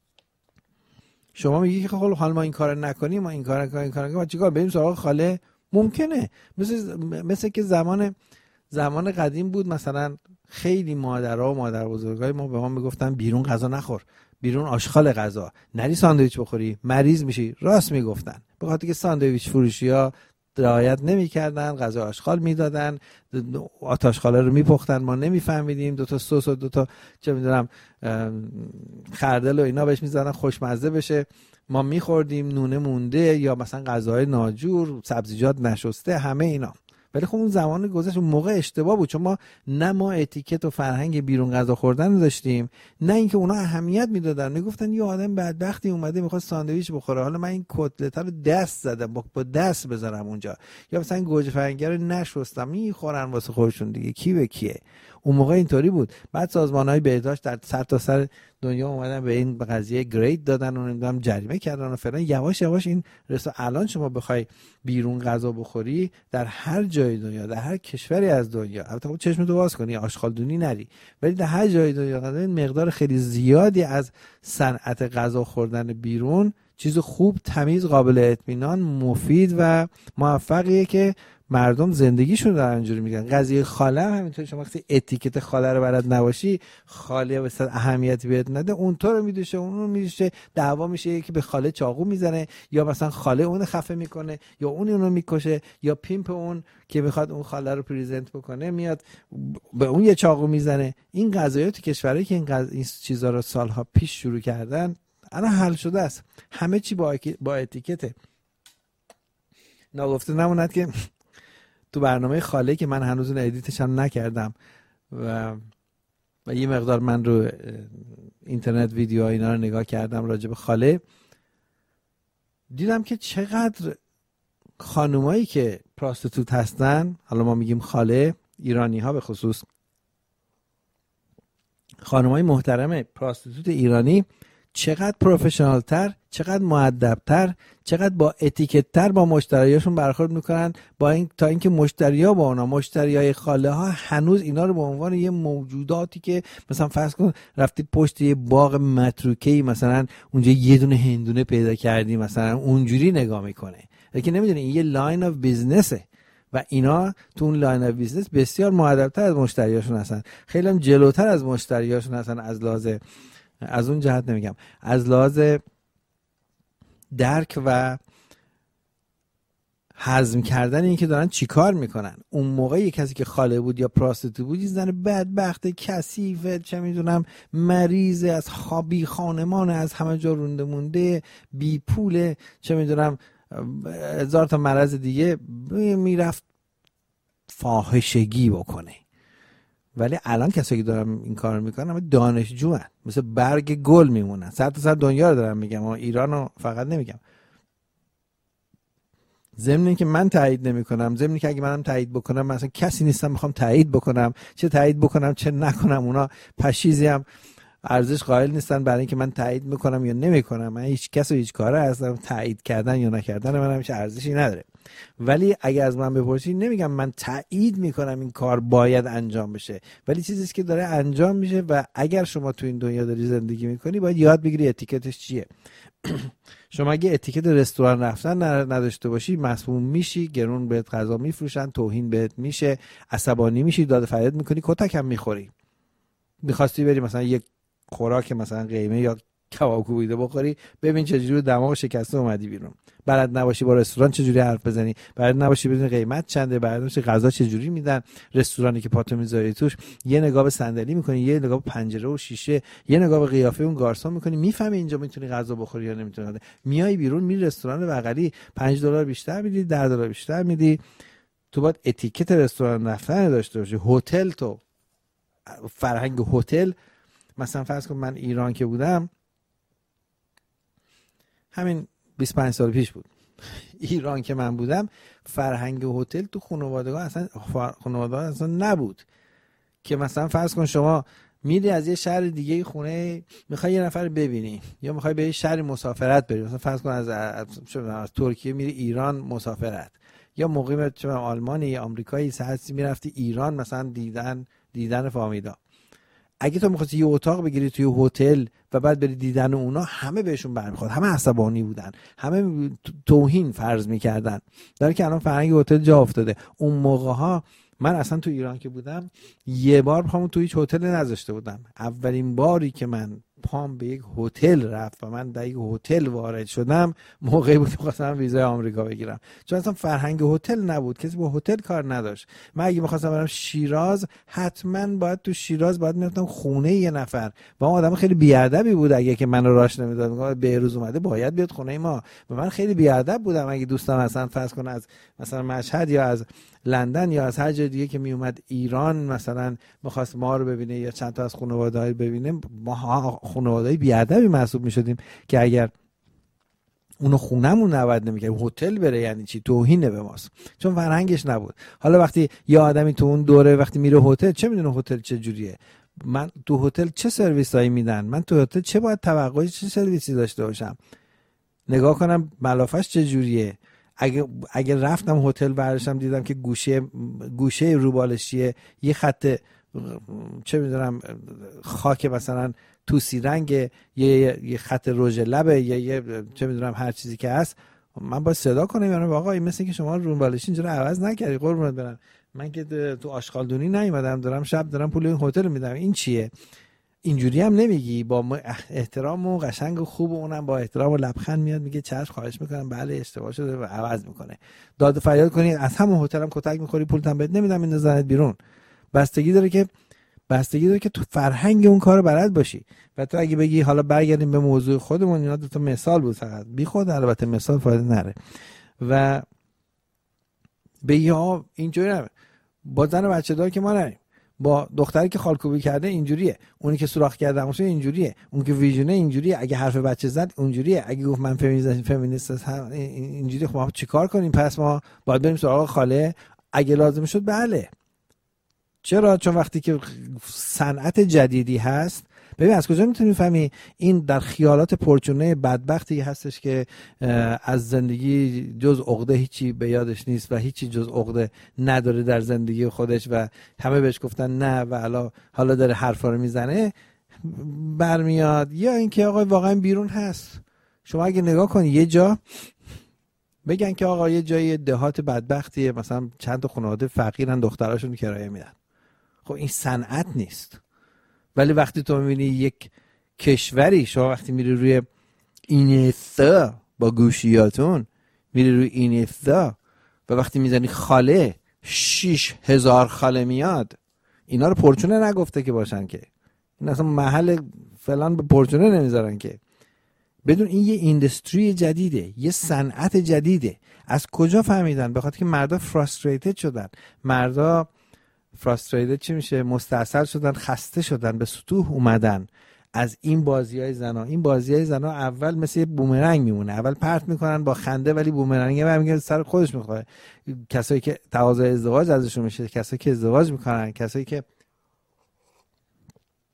شما میگی که خب حالا ما این کار نکنیم، ما این کار نکنیم، ما چیکار بریم سراغ خاله؟ ممکنه. مثل که زمان قدیم بود، مثلا خیلی مادرها و مادر بزرگای ما به ما میگفتن بیرون غذا نخور، بیرون آشغال غذا، نری ساندویچ بخوری مریض میشی. راست میگفتن، به خاطر که ساندویچ فروشی‌ها رعایت نمی‌کردن، غذا آشغال میدادن، آتشخاله رو میپختن، ما نمیفهمیدیم، دوتا سس و دوتا چه میدونم خردل و اینا بهش میزدن خوشمزه بشه، ما میخوردیم، نونه مونده یا مثلا غذاهای ناجور، سبزیجات نشسته، همه اینا. ولی خب اون زمان گذشت، اون موقع اشتباه بود، چون ما اتیکت و فرهنگ بیرون غذا خوردن داشتیم، نه اینکه اونا اهمیت میدادن. میگفتن یه آدم بدبختی اومده میخواد ساندویچ بخوره، حالا من این کتلت رو دست زدم با دست بذارم اونجا، یا مثلا گوجه فرنگی رو نشستم میخورن واسه خودشون دیگه، کی به کیه. اون موقع اینطوری بود. بعد سازمان‌های بهداشت در سرتاسر دنیا اومدن به این قضیه گرید دادن و نمیدونم جریمه کردن و فلان. یواش یواش این رسا الان شما بخوای بیرون غذا بخوری در هر جای دنیا، در هر کشوری از دنیا، البته خب چشمتو باز کنی آشغالدونی نری، ولی در هر جای دنیا این مقدار خیلی زیادی از صنعت غذا خوردن بیرون چیز خوب، تمیز، قابل اطمینان، مفید و موفقیه که مردم زندگیشون رو دارن اینجوری میگن. قضیه خاله هم همینطوری، شما وقتی اتیکت خاله رو بلد نباشی، خاله به صد اهمیتی بهت نده، اون تو رو میدوشه، اون رو میدوشه، دعوا میشه، یکی به خاله چاقو میزنه، یا مثلا خاله اون خفه میکنه، یا اون اونو میکشه، یا پیمپ اون که میخواد اون خاله رو پریزنت بکنه میاد به اون یه چاقو میزنه. این قضایا تو کشورایی که این چیزا رو سالها پیش شروع کردن الان حل شده است. همه چی با اتیکته. ناگفته نموند که تو برنامه خاله که من هنوز اون ادیتش هم نکردم و یه مقدار من رو اینترنت ویدیوها اینا رو نگاه کردم راجع به خاله، دیدم که چقدر خانومایی که پراستیتوت هستن، حالا ما میگیم خاله، ایرانی ها به خصوص، خانومای محترم پراستیتوت ایرانی چقدر پروفشنال تر، چقدر مؤدب تر، چقدر با اتیکت تر با مشتریاشون برخورد میکنن، با این تا اینکه مشتریا با اونا، مشتریای خاله ها هنوز اینا رو به عنوان یه موجوداتی که مثلا فرض کن رفتی پشت یه باغ متروکه‌ای مثلا اونجا یه دونه هندونه پیدا کردی مثلا اونجوری نگاه میکنه، لیکن نمیدونه این یه لاین آف بیزنسه و اینا تو اون لاین آف بیزنس بسیار مؤدب‌تر از مشتریاشون هستن، خیلی هم جلوتر از مشتریاشون هستن، از اون جهت نمیگم، از لحاظ درک و هضم کردن این که دارن چیکار میکنن. اون موقع یک کسی که خاله بود یا پراستیتوت بود، زن بدبخت کثیف، چه میدونم مریض، از خوابی خانمان، از همه جا رونده مونده، بی پول، چه میدونم هزار تا مرض دیگه، میرفت فاحشگی بکنه. ولی الان کسایی که دارن این کار میکنن همه دانشجو هستن، مثل برگ گل میمونن. سر تا سر دنیا رو دارم میگم، ایرانو فقط نمیگم. ضمن که من تایید نمیکنم، ضمن که اگه منم تایید بکنم مثلا کسی نیستم میخوام تایید بکنم، چه تایید بکنم چه نکنم، اونا پشیزی هم ارزش قائل نیستن برای اینکه من تایید میکنم یا نمیکنم. من هیچ کس و هیچ کاره هستم، تایید کردن یا نکردن من هیچ ارزشی نداره. ولی اگه از من بپرسی نمیگم من تایید میکنم این کار باید انجام بشه، ولی چیزی که داره انجام میشه و اگر شما تو این دنیا داری زندگی میکنی باید یاد بگیری اتیکتش چیه. شما اگه اتیکت رستوران رفتن نداشته باشی مسموم میشی، گرون بهت غذا میفروشن، توهین بهت میشه، عصبانی میشی، داد فریاد میکنی، کتک هم میخوری. میخواستی بری مثلا یک خوراک مثلا قیمه یا کباب کوبیده بخوری، ببین چجوری دماغ شکسته اومدی بیرون. بلد نباشی با رستوران چجوری حرف بزنی، بلد نباشی بدون قیمت چنده، بلد نباشی غذا چجوری میدن، رستورانی که پاتو میذاری توش، یه نگاه به صندلی میکنی، یه نگاه به پنجره و شیشه، یه نگاه به قیافه اون گارسون میکنی، میفهمی اینجا میتونی غذا بخوری یا نمیتونی. میای بیرون میری رستوران بغلی $5 بیشتر میدی، $10 بیشتر میدی. تو باید اتیکت رستوران رفتن داشته باشی. هتل، تو فرهنگ هتل، مثلا فرض کن من ایران که بودم، همین 25 سال پیش بود، ایران که من بودم فرهنگ هتل تو خانواده‌ها اصلا نبود. که مثلا فرض کن شما میری از یه شهر دیگه خونه میخوای یه نفر ببینی یا میخوای به یه شهر مسافرت بری، مثلا فرض کن از ترکیه میری ایران مسافرت، یا مقیم آلمانی یا آمریکایی ساعتی میرفتی ایران مثلا دیدن فامیلا. اگه تو می‌خواستی یه اتاق بگیری توی هتل و بعد بری دیدن اونا، همه بهشون برمیخورد، همه عصبانی بودن، همه توهین فرض میکردن. در که الان فرهنگ هتل جا افتاده. اون موقع‌ها من اصلا تو ایران که بودم یه بار پامو تو هیچ هتل نذاشته بودم. اولین باری که من پام به یک هتل رفت و من در یک هتل وارد شدم موقعی بود که خواستم ویزای آمریکا بگیرم، چون اصلا فرهنگ هتل نبود، کسی با هتل کار نداشت. من اگه می‌خواستم برم شیراز، حتما باید تو شیراز میرفتم خونه یه نفر و اون آدم خیلی بیادبی بود. اگه که منو راش نمیداد، میگم بهروز اومده باید بیاد خونه ما، و من خیلی بیادب بودم. اگه دوستان اصلا فرض کن از مثلا مشهد یا از لندن یا از هر جای دیگه که می اومد ایران مثلا می‌خواست ما رو ببینه یا چند تا از خانواده‌ها رو ببینه، ما خانواده‌ای بیادبی محسوب می‌شدیم که اگر اونو خونمون نبود نمی‌کرد، هتل بره یعنی چی؟ توهینه به ماست، چون فرهنگش نبود. حالا وقتی یه آدمی تو اون دوره وقتی میره هتل، چه میدونه هتل چه جوریه، من تو هتل چه سرویسایی میدن، من تو هتل چه باید توقعی چه سرویسی داشته باشم، نگاه کنم ملافش چه جوریه. اگه رفتم هتل برداشتم دیدم که گوشه روبالشیه یه خط چه میدونم خاک مثلا توسی رنگ، یه خط رژ لبه، یه چه میدونم هر چیزی که هست، من باید صدا کنم یعنی آقا این مثل که شما روبالشی اینجوری عوض نکردی، قربونت برم، من که تو آشغالدونی نیومدم، دارم شب دارم پول این هتل میدم، این چیه؟ اینجوری هم نمیگی، با احترام و قشنگ و خوب، اونم با احترام و لبخند میاد میگه چشم خواهش میکنم بله اشتباه شده و عوض میکنه. داد و فریاد کنی از همون هتلم کتک میخوری، پولتم بهت نمیدم، میندازنت بیرون. بستگی داره که تو فرهنگ اون کارو بلد باشی. و تو اگه بگی حالا برگردیم به موضوع خودمون، اینا دو تا مثال بود فقط، بی خود البته مثال فایده نره، و بگی ها اینجوری نه، با زن و بچه دار که ما نریم، با دختری که خالکوبی کرده اینجوریه، اونی که سوراخ کرده همون اینجوریه، اون که ویژنه اینجوریه، اگه حرف بچه زد اونجوریه، اگه گفت من فمینیست اینجوری، خب ما چیکار کنیم؟ پس ما باید بریم سراغ خاله اگه لازم شد. بله، چرا؟ چون وقتی که صنعت جدیدی هست، ببین از کجا میتونی فهمی این در خیالات پرچونه بدبختی هستش که از زندگی جز عقده هیچی به یادش نیست و هیچی جز عقده نداره در زندگی خودش و همه بهش گفتن نه و حالا داره حرفا رو میزنه برمیاد. یا اینکه آقا واقعا بیرون هست. شما اگه نگاه کنی یه جا بگن که آقا یه جای دهات بدبختیه، مثلا چند تا خانواده فقیرن دختراشون کرایه میدن، خب این صنعت نیست. ولی وقتی تو میبینی یک کشوری، شما وقتی میری روی اینستا با گوشیاتون میری روی اینستا و وقتی میزنی خاله 6,000 خاله میاد، اینا رو پرچونه نگفته که باشن که، این اصلا محل فلان به پرچونه نمیذارن که. بدون این یه ایندستری جدیده، یه صنعت جدیده. از کجا فهمیدن؟ به خاطر که مردا فراستریتد شدن. مردا فراستریتد چی میشه؟ مستعصل شدن، خسته شدن، به سطوح اومدن از این بازیای زنا. این بازیای زنا اول مثل یه بومرنگ میمونه، اول پرت میکنن با خنده ولی بومرنگ برمیگرده سر خودش میخوره. کسایی که تقاضای ازدواج ازشون میشه، کسایی که ازدواج میکنن، کسایی که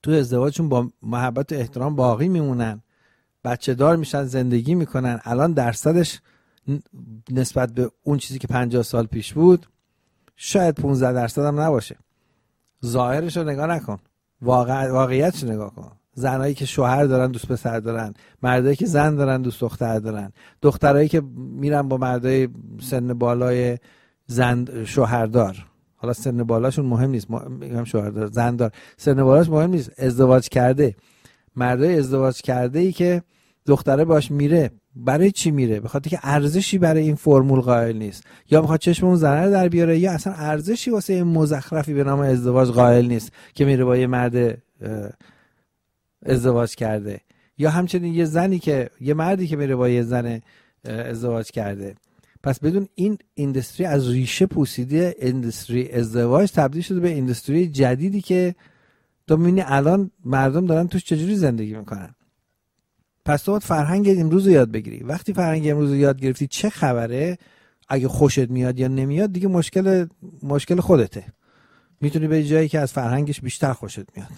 تو ازدواجشون با محبت و احترام باقی میمونن، بچه دار میشن، زندگی میکنن. الان درصدش نسبت به اون چیزی که 50 سال پیش بود شاید 15% هم نباشه. ظاهرش رو نگاه نکن، واقعیتش نگاه کن. زنایی که شوهر دارن دوست پسر دارن، مردایی که زن دارن دوست دختر دارن، دخترایی که میرن با مردای سن بالای زن شوهردار. حالا سن بالاشون مهم نیست، میگم شوهردار زن دار، سن بالاش مهم نیست، ازدواج کرده. مردای ازدواج کرده ای که دختره باش میره، برای چی میره؟ به خاطر که ارزشی برای این فرمول قائل نیست، یا میخواد چشم اون زنه رو در بیاره، یا اصلا ارزشی واسه این مزخرفی به نام ازدواج قائل نیست که میره با یه مرد ازدواج کرده. یا همچنین یه مردی که میره با یه زن ازدواج کرده. پس بدون این اینداستری از ریشه پوسیده، اینداستری ازدواج تبدیل شده به اینداستری جدیدی که تو میبینی الان مردم دارن توش چجوری زندگی میکنن. پس تو باید فرهنگ امروز رو یاد بگیری. وقتی فرهنگ امروز رو یاد گرفتی چه خبره، اگه خوشت میاد یا نمیاد دیگه مشکل خودته. میتونی به جایی که از فرهنگش بیشتر خوشت میاد،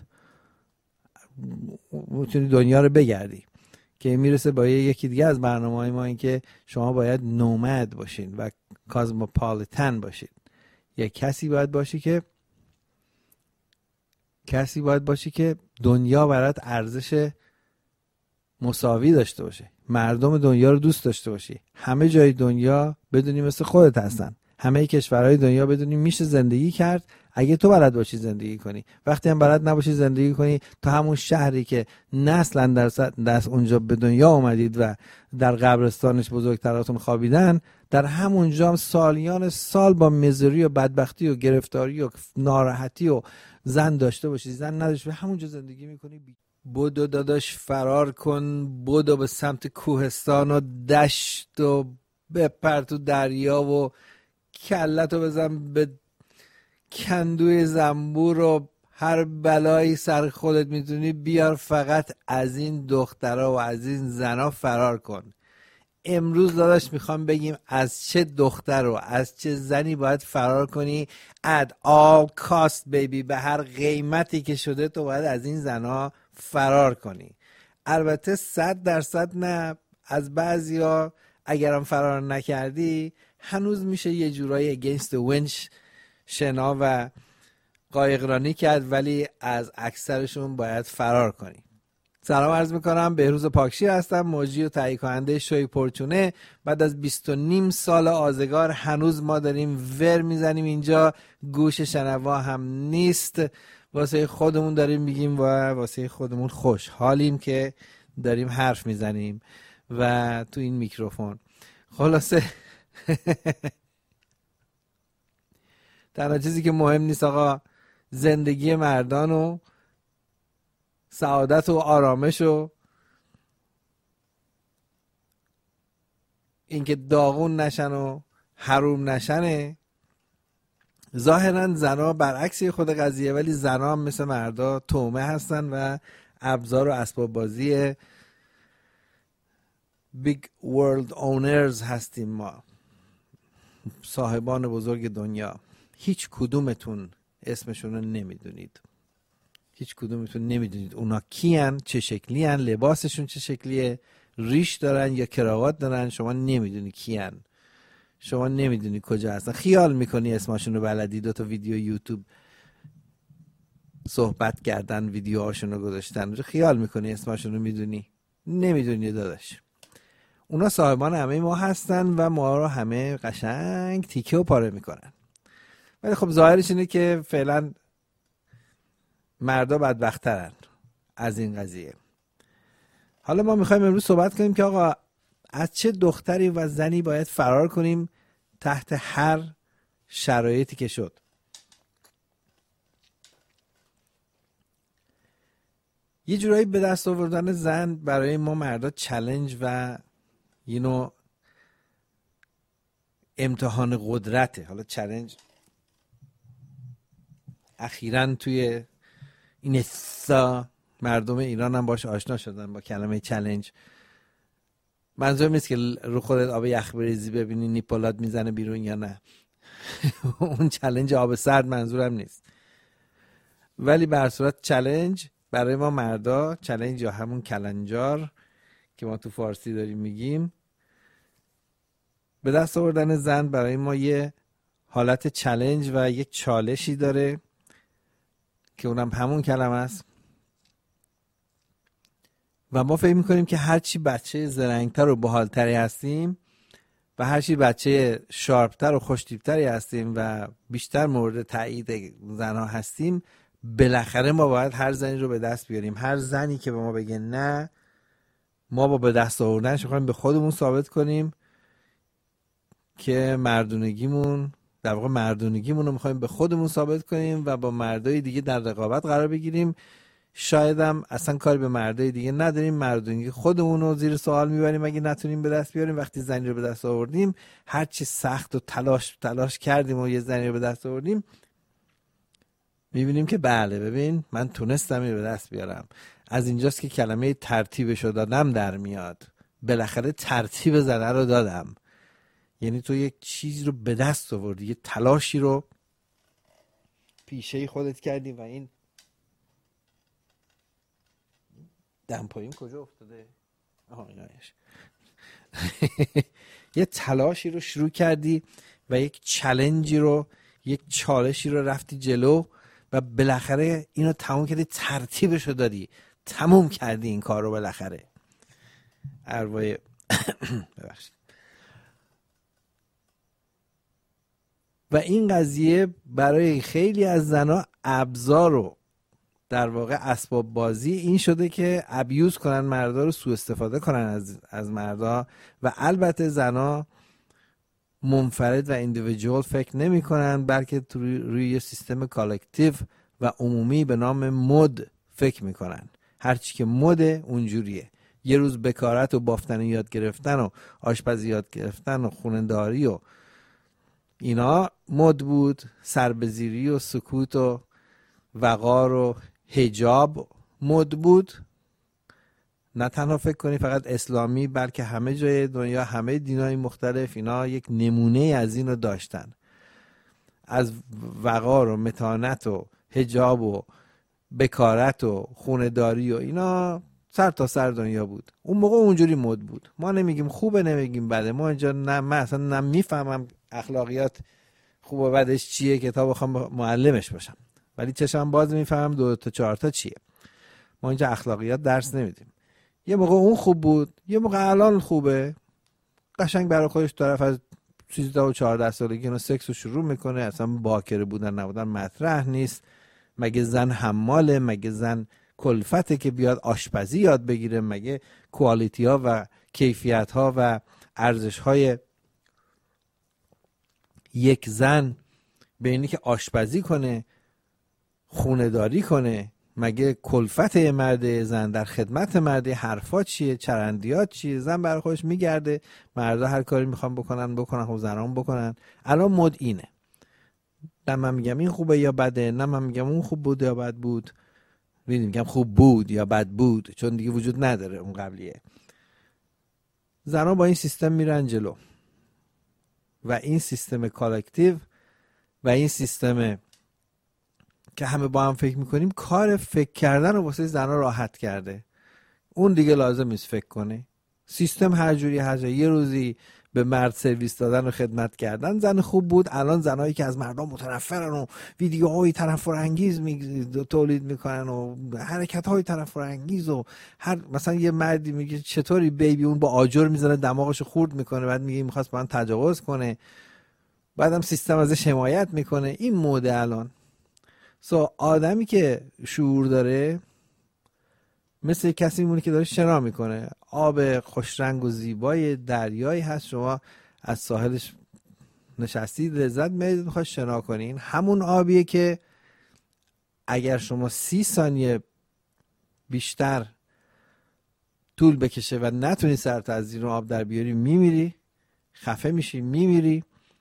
میتونی دنیا رو بگردی. که میرسه با یکی دیگه از برنامه‌های ما این که شما باید نومد باشین و کازموپالیتن باشین. یک کسی باید باشی که دنیا برات ارزش مساوی داشته باشه، مردم دنیا رو دوست داشته باشی، همه جای دنیا بدونی مثل خودت هستن، همه کشورهای دنیا بدونی میشه زندگی کرد اگه تو بلد باشی زندگی کنی. وقتی هم بلد نباشی زندگی کنی، تو همون شهری که نسلا در اونجا به دنیا اومدید و در قبرستانش بزرگتراتون خوابیدن، در همونجا هم سالیان سال با مزری و بدبختی و گرفتاری و ناراحتی و زن داشته باشی، زن نداشته باشی، همونجا زندگی میکنی. بدو داداش فرار کن، بدو به سمت کوهستان و دشت و بپر تو دریا و کلتو بزن به کندوی زنبور و هر بلایی سر خودت میتونی بیار، فقط از این دخترها و از این زنها فرار کن. امروز داداش میخوام بگیم از چه دختر و از چه زنی باید فرار کنی. at all cost baby، به هر قیمتی که شده تو باید از این زنها فرار کنی. البته 100% نه، از بعضیا اگرم فرار نکردی هنوز میشه یه جورایی against the winch شنا و قایقرانی کرد، ولی از اکثرشون باید فرار کنی. سلام عرض میکنم، بهروز پاکشیر هستم، مجری و تهیه کننده شوی پرچونه. بعد از 20.5 سال آزگار هنوز ما داریم ور میزنیم اینجا، گوش شنوا هم نیست، واسه خودمون داریم میگیم و واسه خودمون خوشحالیم که داریم حرف میزنیم و تو این میکروفون. خلاصه تنها چیزی که مهم نیست آقا زندگی مردان و سعادت و آرامش و اینکه داغون نشن و حروم نشنه. ظاهرا زنا برعکس خود قضیه، ولی زنا هم مثل مردا تومه هستن و ابزار و اسباب بازی big world owners هستیم ما، صاحبان بزرگ دنیا. هیچ کدومتون اسمشون رو نمیدونید، هیچ کدومتون نمیدونید اونا کیان، چه شکلی هن، لباسشون چه شکلیه، ریش دارن یا کراوات دارن، شما نمیدونی کیان، شما نمیدونی کجا هستن. خیال میکنی اسمشون رو بلدی، 2 تا ویدیو یوتیوب صحبت کردن ویدیوهاشون رو گذاشتن، خیال میکنی اسمشون رو میدونی، نمیدونی داداش. اونا صاحبان همه ما هستن و ما رو همه قشنگ تیکه و پاره میکنن. ولی خب ظاهرش اینه که فعلا مردا بدبخترن از این قضیه. حالا ما میخوایم امروز صحبت کنیم که آقا از چه دختری و زنی باید فرار کنیم تحت هر شرایطی که شد. یه جورایی به دست آوردن زن برای ما مردا چالش و امتحان قدرته. حالا چالش اخیراً توی این مردم ایران هم باش آشنا شدن با کلمه چالش. منظورم نیست که رو خودت آب یخ بریزی ببینی نیپولات میزنه بیرون یا نه اون چالش آب سرد منظورم نیست، ولی به هر صورت چالش برای ما مردا چالش یا همون کلنجار که ما تو فارسی داریم میگیم، به دست آوردن زن برای ما یه حالت چالش و یک چالشی داره که اونم همون کلمه است. و ما فکر میکنیم که هرچی بچه زرنگتر و باحالتری هستیم و هرچی بچه شارپتر و خوشتیپتری هستیم و بیشتر مورد تایید زنها هستیم، بالاخره ما باید هر زنی رو به دست بیاریم. هر زنی که به ما بگه نه، ما با به دست آوردنش میخوایم به خودمون ثابت کنیم که مردونگیمون، در واقع مردونگیمون رو میخوایم به خودمون ثابت کنیم و با مردای دیگه در رقابت قرار بگیریم. شاید هم اصلا کاری به مردای دیگه نداریم، مردونگی خودمون رو زیر سوال میبریم اگه نتونیم به دست بیاریم. وقتی زنی رو به دست آوردیم، هرچی سخت و تلاش کردیم و یه زنی رو به دست آوردیم، میبینیم که بله ببین من تونستم اینو به دست بیارم. از اینجاست که کلمه ترتیبشو دادم در میاد. بالاخره ترتیب زنه رو دادم، یعنی تو یک چیز رو به دست آوردی، یه تلاشی رو پیشه خودت کردی و این دمپاییم کجا افتاده؟ آها اینایش یه تلاشی رو شروع کردی و یک چالنجی رو، یک چالشی رو رفتی جلو و بالاخره اینو تموم کردی، ترتیبشو دادی، تموم کردی این کار رو بالاخره. ارواح ببخشید. و این قضیه برای خیلی از زنها ابزار رو، در واقع اسباب بازی این شده که ابیوز کنن مردا رو، سوء استفاده کنن از مردا. و البته زنها منفرد و ایندیویدوال فکر نمی کنن، بلکه روی یه سیستم کالکتیو و عمومی به نام مد فکر میکنن. هرچی که مده اونجوریه. یه روز بکارت و بافتن یاد گرفتن و آشپزی یاد گرفتن و خونه‌داری و اینا مد بود، سربزیری و سکوت و وقار و حجاب مد بود. نه تنها فکر کنی فقط اسلامی، بلکه همه جای دنیا، همه دینای مختلف اینا یک نمونه از این رو داشتن. از وقار و متانت و حجاب و بکارت و خونه‌داری و اینا سر تا سر دنیا بود. اون موقع اونجوری مد بود. ما نمیگیم خوبه نمیگیم بده، ما اینجا نه، من اصلا نمیفهمم اخلاقیات خوب و بدش چیه که تا بخوام معلمش باشم، ولی چشم باز میفهمم 2 تا 4 تا چیه. ما اینجا اخلاقیات درس نمیدیم. یه موقع اون خوب بود، یه موقع الان خوبه. قشنگ برای خودش طرف از 13 و 14 سالگی اینو سکس رو شروع میکنه، اصلا باکره بودن نبودن مطرح نیست. مگه زن حماله؟ مگه زن کلفته که بیاد آشپزی یاد بگیره؟ مگه کوالیتی ها و کیفیت ها و ارزش های یک زن به اینی که آشپزی کنه، خونه داری کنه، مگه کلفت مرد؟ زن در خدمت مرد. حرفا چیه؟ چرندیات چیه؟ زن برای خودش میگرده، مردا هر کاری میخوان بکنن، خب زنان بکنن. الان مد اینه. نه من میگم این خوبه یا بده، نه من میگم اون خوب بود یا بد بود، میگم خوب بود یا بد بود، چون دیگه وجود نداره اون قبلیه. زنان با این سیستم میرن جلو و این سیستم کالکتیو و این سیستم که همه با هم فکر میکنیم، کار فکر کردن رو واسه زنها راحت کرده. اون دیگه لازم نیست فکر کنه. سیستم هر جوری هست. یه روزی به مرد سرویس دادن و خدمت کردن زن خوب بود. الان زنایی که از مردم متنفرن و ویدیوهای تنفرانگیز تولید میکنن و حرکت‌های تنفرانگیز و هر مثلا یه مردی میگه چطوری بیبی، اون با آجر میزنه دماغشو خورد میکنه، بعد میگه میخواست با من تجاوز کنه، بعدم سیستم ازش حمایت میکنه. این موده الان. آدمی که شعور داره مثل کسی میمونه که داره شنا میکنه. آب خوشرنگ و زیبای دریایی هست، شما از ساحلش نشستید لذت میبرید، میخواد شنا کنین. همون آبیه که اگر شما 30 ثانیه بیشتر طول بکشه و نتونی سرت از زیر آب در بیاری، میمیری، خفه میشی، میمیری.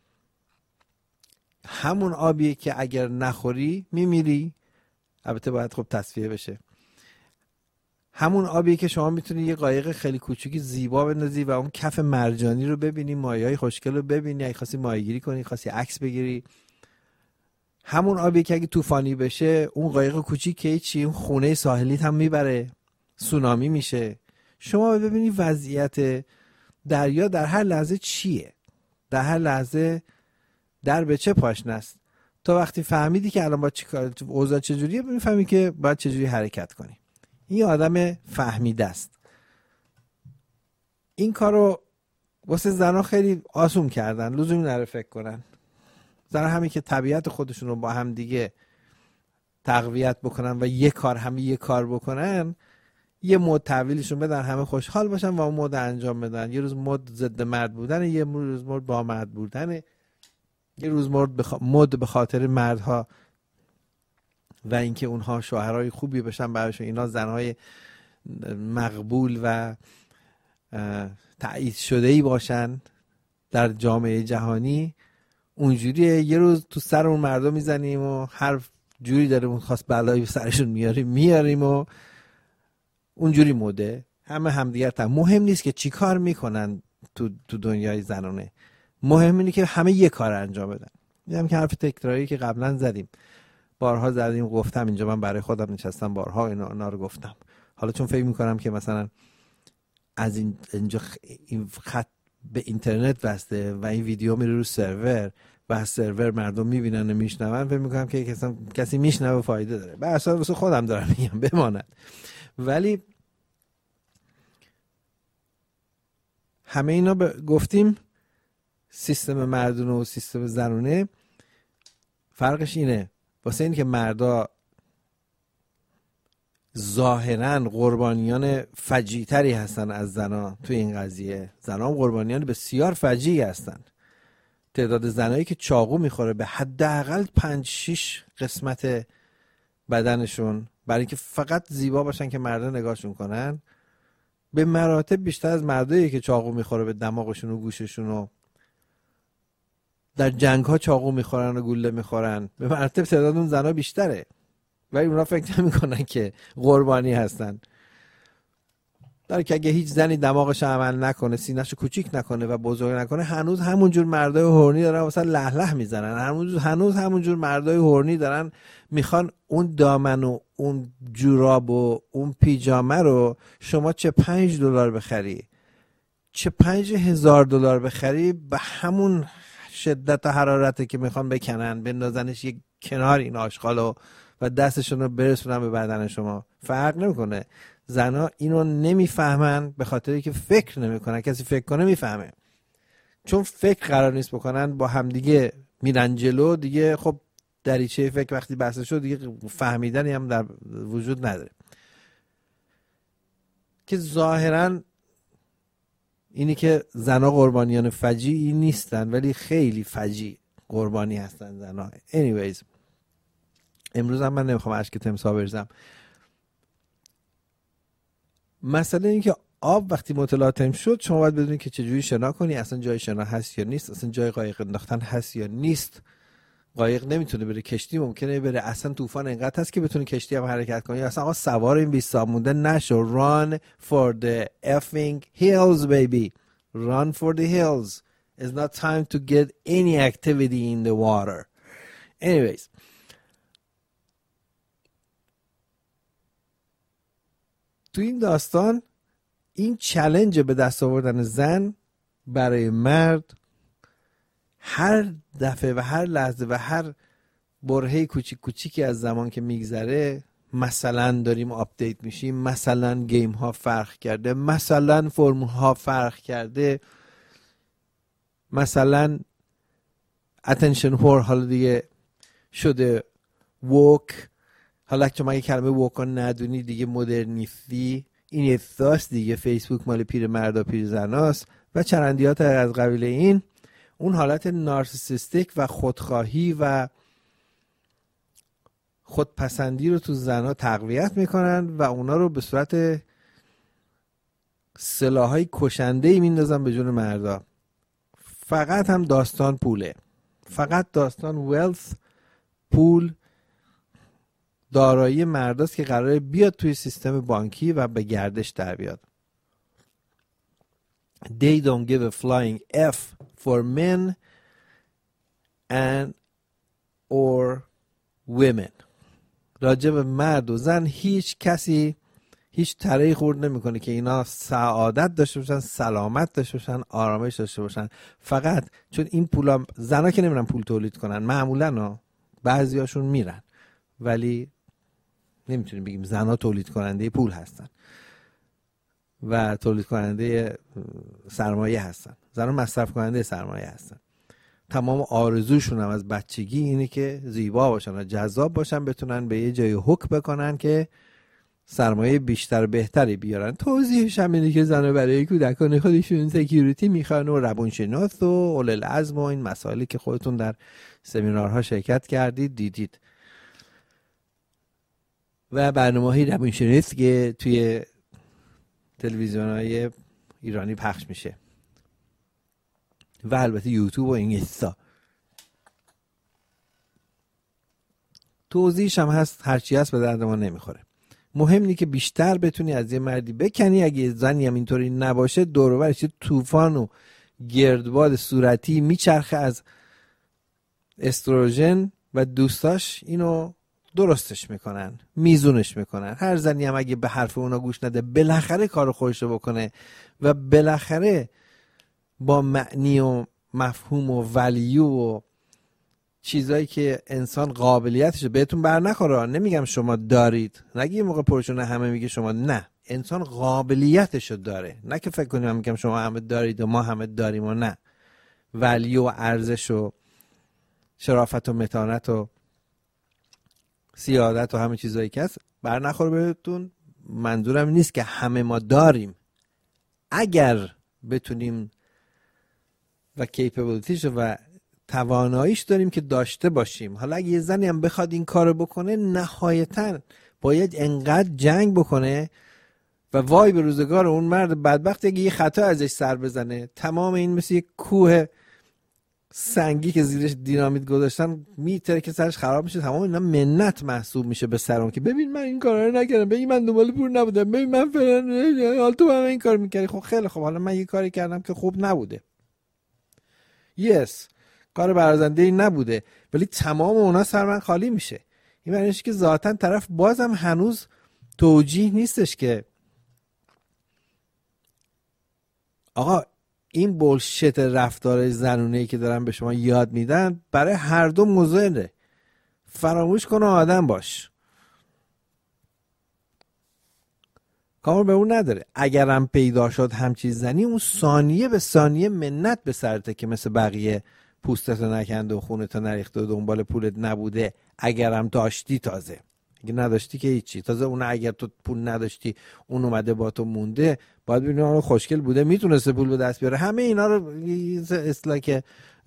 همون آبیه که اگر نخوری میمیری، البته باید خب تصفیه بشه. همون آبیه که شما میتونی یه قایق خیلی کوچیکی زیبا بندازی و اون کف مرجانی رو ببینی، ماهی‌های خوشگل رو ببینی، اگه خواستی ماهیگیری کنی، خواستی عکس بگیری. همون آبی که اگه طوفانی بشه اون قایق کوچیک چی اون خونه ساحلیت هم میبره، سونامی میشه. شما ببینید وضعیت دریا در هر لحظه چیه، در هر لحظه در به چه پاشنه است. تا وقتی فهمیدی که الان با چیکار اوضاع چجوریه میفهمی که باید چجوری حرکت کنی. این آدم فهمیده است. این کارو واسه زنها خیلی آسون کردن، لزومی نداره فکر کنن. زنها همین که طبیعت خودشون رو با هم دیگه تقویت بکنن و یه کار بکنن، یه مود تحویلشون بدن، همه خوشحال باشن و اون مود انجام بدن. یه روز مود ضد مرد بودن، یه روز مود با مرد بودن، یه روز مود به خاطر مردها و اینکه اونها شوهرای خوبی بشن براشون، اینا زنهای مقبول و تایید شده‌ای باشن در جامعه جهانی. اونجوریه. یه روز تو سر اون مردم میزنیم و هر جوری داره اون خواست بلایی سرشون میاریم و اونجوری موده. همه همدیگر مهم نیست که چی کار میکنن تو دنیای زنانه، مهم اینه که همه یه کار انجام بدن. میگم که حرف تکراری که قبلا زدیم، بارها زدیم، گفتم اینجا، من برای خودم نشستم بارها اینا رو گفتم. حالا چون فکر میکنم که مثلا از اینجا این خط به اینترنت وصله و این ویدیو میره رو سرور و از سرور مردم میبینن و میشنون، فکر میکنم که کسی میشنوه فایده داره. به اساس خودم دارم میگم بماند. ولی همه اینا گفتیم سیستم مردونه و سیستم زنونه. فرقش اینه، واسه این که مردا ظاهراً قربانیان فجیع‌تری هستن از زنا تو این قضیه. زنا هم قربانیان بسیار فجیعی هستن. تعداد زنایی که چاقو میخوره به حداقل 5-6 قسمت بدنشون برای اینکه فقط زیبا باشن که مردا نگاهشون کنن، به مراتب بیشتر از مردایی که چاقو میخوره به دماغشون و گوششون و در جنگ ها چاقو میخورن و گوله میخورن. به مراتب تعداد اون زنا بیشتره، ولی اونا فکر نمیکنن که قربانی هستن. در که اگه هیچ زنی دماغش عمل نکنه، سینه‌شو کوچیک نکنه و بزرگ نکنه، هنوز همونجور مردای هورنی دارن واسه له میزنن. هنوز همونجور مردای هورنی دارن میخوان اون دامن و اون جوراب و اون پیجامه رو شما چه $5 بخری، چه $5,000 بخری، به همون شدت و حرارتی که میخوان بکنن بندازنش یک کنار این آشغالو و دستشون رو برسونن به بدن شما. فرق نمیکنه. زنا اینو نمیفهمن به خاطری که فکر نمیکنن. کسی فکر کنه میفهمه. چون فکر قرار نیست بکنن، با همدیگه میرن جلو دیگه. خب دریچه فکر وقتی بسته شد دیگه فهمیدنی هم در وجود نداره. که ظاهرا اینی که زنا قربانیان فجیعی نیستن، ولی خیلی فجیع قربانی هستن زنا. anyways امروز هم من نمیخوام اشک تمساح بریزم. مسئله این که آب وقتی متلاطم شد، شما باید بدونید که چجوری شنا کنی. اصلا جای شنا هست یا نیست، اصلا جای قایق انداختن هست یا نیست. قایق نمیتونه بره، کشتی ممکنه بره. اصلا طوفان اینقدر هست که بتونه کشتی هم حرکت کنه. اصلا آقا سوار این 20 مونده نشو. Run for the effing hills baby. Run for the hills. It's not time to get any activity in the water. anyways تو این داستان این چالش به دست آوردن زن برای مرد هر دفعه و هر لحظه و هر برهه کوچیکی از زمان که میگذره، مثلا داریم آپدیت میشیم، مثلا گیم ها فرق کرده، مثلا فرم ها فرق کرده، مثلا اتنشن هور حالا دیگه شده ووک. حالا که ما یه کلمه ووکا ندونی دیگه مدرنیستی، این احساس دیگه فیسبوک مال پیر مردا پیر زناست و چرندیات از قبیل این. اون حالت نارسیسیستیک و خودخواهی و خودپسندی رو تو زنها تقویت میکنن و اونا رو به صورت سلاحای کشنده‌ای میندازن به جون مردا. فقط هم داستان پوله، فقط داستان ویلث، پول، دارایی مرداست که قراره بیاد توی سیستم بانکی و به گردش در بیاد. They don't give a flying F for men and or women. راجع به مرد و زن هیچ کسی هیچ ترهی خورد نمیکنه که اینا سعادت داشته باشن، سلامت داشته باشن، آرامش داشته باشن. فقط چون این پولا، زنا که نمیرن پول تولید کنن معمولا، بعضیاشون میرن، ولی نمیتونیم بگیم زنا تولید کننده پول هستن و تولید کننده سرمایه هستن. زنا مصرف کننده سرمایه هستن. تمام آرزوشون هم از بچگی اینه که زیبا باشن و جذاب باشن، بتونن به یه جای هوک بکنن که سرمایه بیشتر بهتری بیارن. توضیحش هم اینه که زنها برای کودکان خودشون سکیوریتی میخوان و روانشناس و اولوالعزم و این مسائلی که خودتون در سمینارها شرکت کردید دیدید. و برنامه‌های روانشناسی که توی تلویزیون‌های ایرانی پخش میشه و البته یوتیوب و اینستا. توضیحش هم هست، هرچی هست به درد ما نمیخوره. مهم اینه که بیشتر بتونی از یه مردی بکنی. اگه زنی هم اینطوری نباشه، دور و برش طوفان و گردباد صورتی میچرخه از استروژن و دوستاش اینو درستش میکنن، میزونش میکنن. هر زنی هم اگه به حرف اونا گوش نده، بالاخره کار خودشو بکنه و بالاخره با معنی و مفهوم و ولیو و چیزایی که انسان قابلیتشه بهتون بر نخوره. نمیگم شما دارید، نگی موقع پرشونه همه میگه شما، نه، انسان قابلیتشو داره. نه که فکر کنیم من میگم شما همه دارید و ما همه داریم و نه. ولیو و ارزش و شرافت و متانت و سیادت و همه چیزایی که هست بر نخوره بهتون. منظورم نیست که همه ما داریم. اگر بتونیم و کیپبیلیتیش و تواناییش داریم که داشته باشیم. حالا اگه یه زنی هم بخواد این کارو بکنه، نهایتاً باید انقدر جنگ بکنه و وای به روزگار اون مرد بدبخت اگه یه خطا ازش سر بزنه، تمام این مثل یه کوه سنگی که زیرش دینامیت گذاشتن میتره که سرش خراب میشه. تمام اینا منت محسوب میشه به سرم که ببین من این کارا رو نکردم، ببین من دنبال پول نبودم، ببین من فلان، حالا تو هم این کار میکردی. خب خیلی خب، حالا من یه کاری کردم که خوب نبوده، کار برازنده‌ای نبوده، ولی تمام اونا سر من خالی میشه. این معنیش که ذاتاً طرف بازم هنوز توجیه نیستش که آقا این بولشت رفتار زنونه‌ای که دارن به شما یاد میدن برای هر دو مضره. فراموش کن و آدم باش. کار به اون نداره. اگرم پیدا شد همچین زنی، اون ثانیه به ثانیه منت به سرته که مثل بقیه پوستتو نکنده و خونتو نریخته و دنبال پولت نبوده. اگرم داشتی، تازه اگه نداشتی که هیچی. تازه اون اگر تو پول نداشتی، اون اومده با تو مونده، باید ببینی اون خوشگل بوده، میتونسته پول به دست بیاره. همه اینا رو اصلا که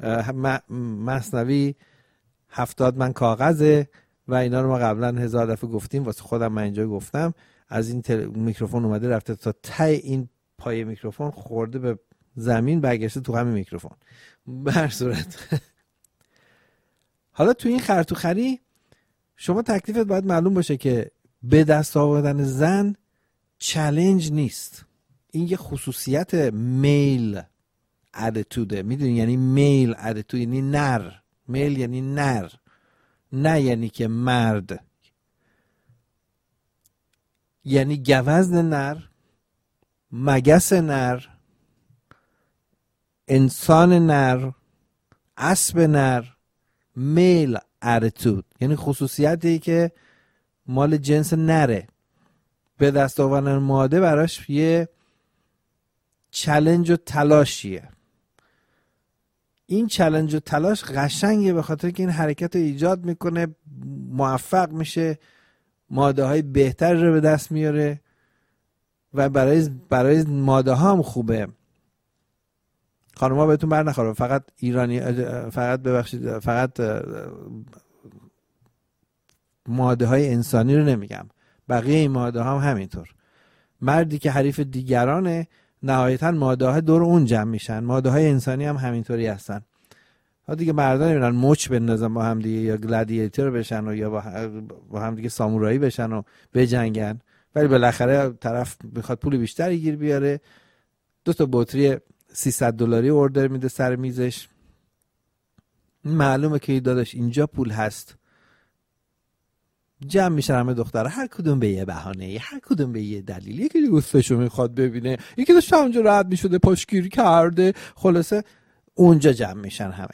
مثنوی 70 من کاغذه و اینا رو ما قبلا 1000 دفعه گفتیم. واسه خودم من اینجا گفتم. از این میکروفون اومده رفته تا ته این پای میکروفون، خورده به زمین، برگشته تو همین میکروفون. به هر صورت حالا تو این خرطوخری شما تکلیفت باید معلوم باشه که به دست آوردن زن چالش نیست. این یه خصوصیت میل اتیتوده. میدونی یعنی میل اتیتود یعنی نر. میل یعنی نر، نه یعنی که مرد. یعنی گوزن نر، مگس نر، انسان نر، اسب نر. میل اتیتود یعنی خصوصیتی که مال جنس نره. به دست آوردن ماده براش یه چالش و تلاشیه. این چالش و تلاش قشنگه به خاطر که این حرکت رو ایجاد میکنه، موفق میشه، ماده های بهتر رو به دست میاره و برای ماده ها هم خوبه. خانوما بهتون بر نخوره. فقط ایرانی، فقط ببخشید، فقط ماده های انسانی رو نمیگم، بقیه این ماده ها هم همینطور. مردی که حریف دیگرانه، نهایتا ماده ها دور اون جمع میشن. ماده های انسانی هم همینطوری هستن. ها دیگه مردان نمیرن مچ بندازن با هم دیگه، یا گلادیاتور بشن و یا با هم دیگه سامورایی بشن و بجنگن، ولی بالاخره طرف میخواد پول بیشتری گیر بیاره، 2 بطری $300 اوردر میده سر میزش. معلومه که داداش اینجا پول هست، جمع میشن همه دخترها، هر کدوم به یه بهانه، هر کدوم به یه دلیل، یکی دوستشو میخواد ببینه، یکی داشت اونجا رد میشده پاشگیری کرده، خلاصه اونجا جمع میشن همه.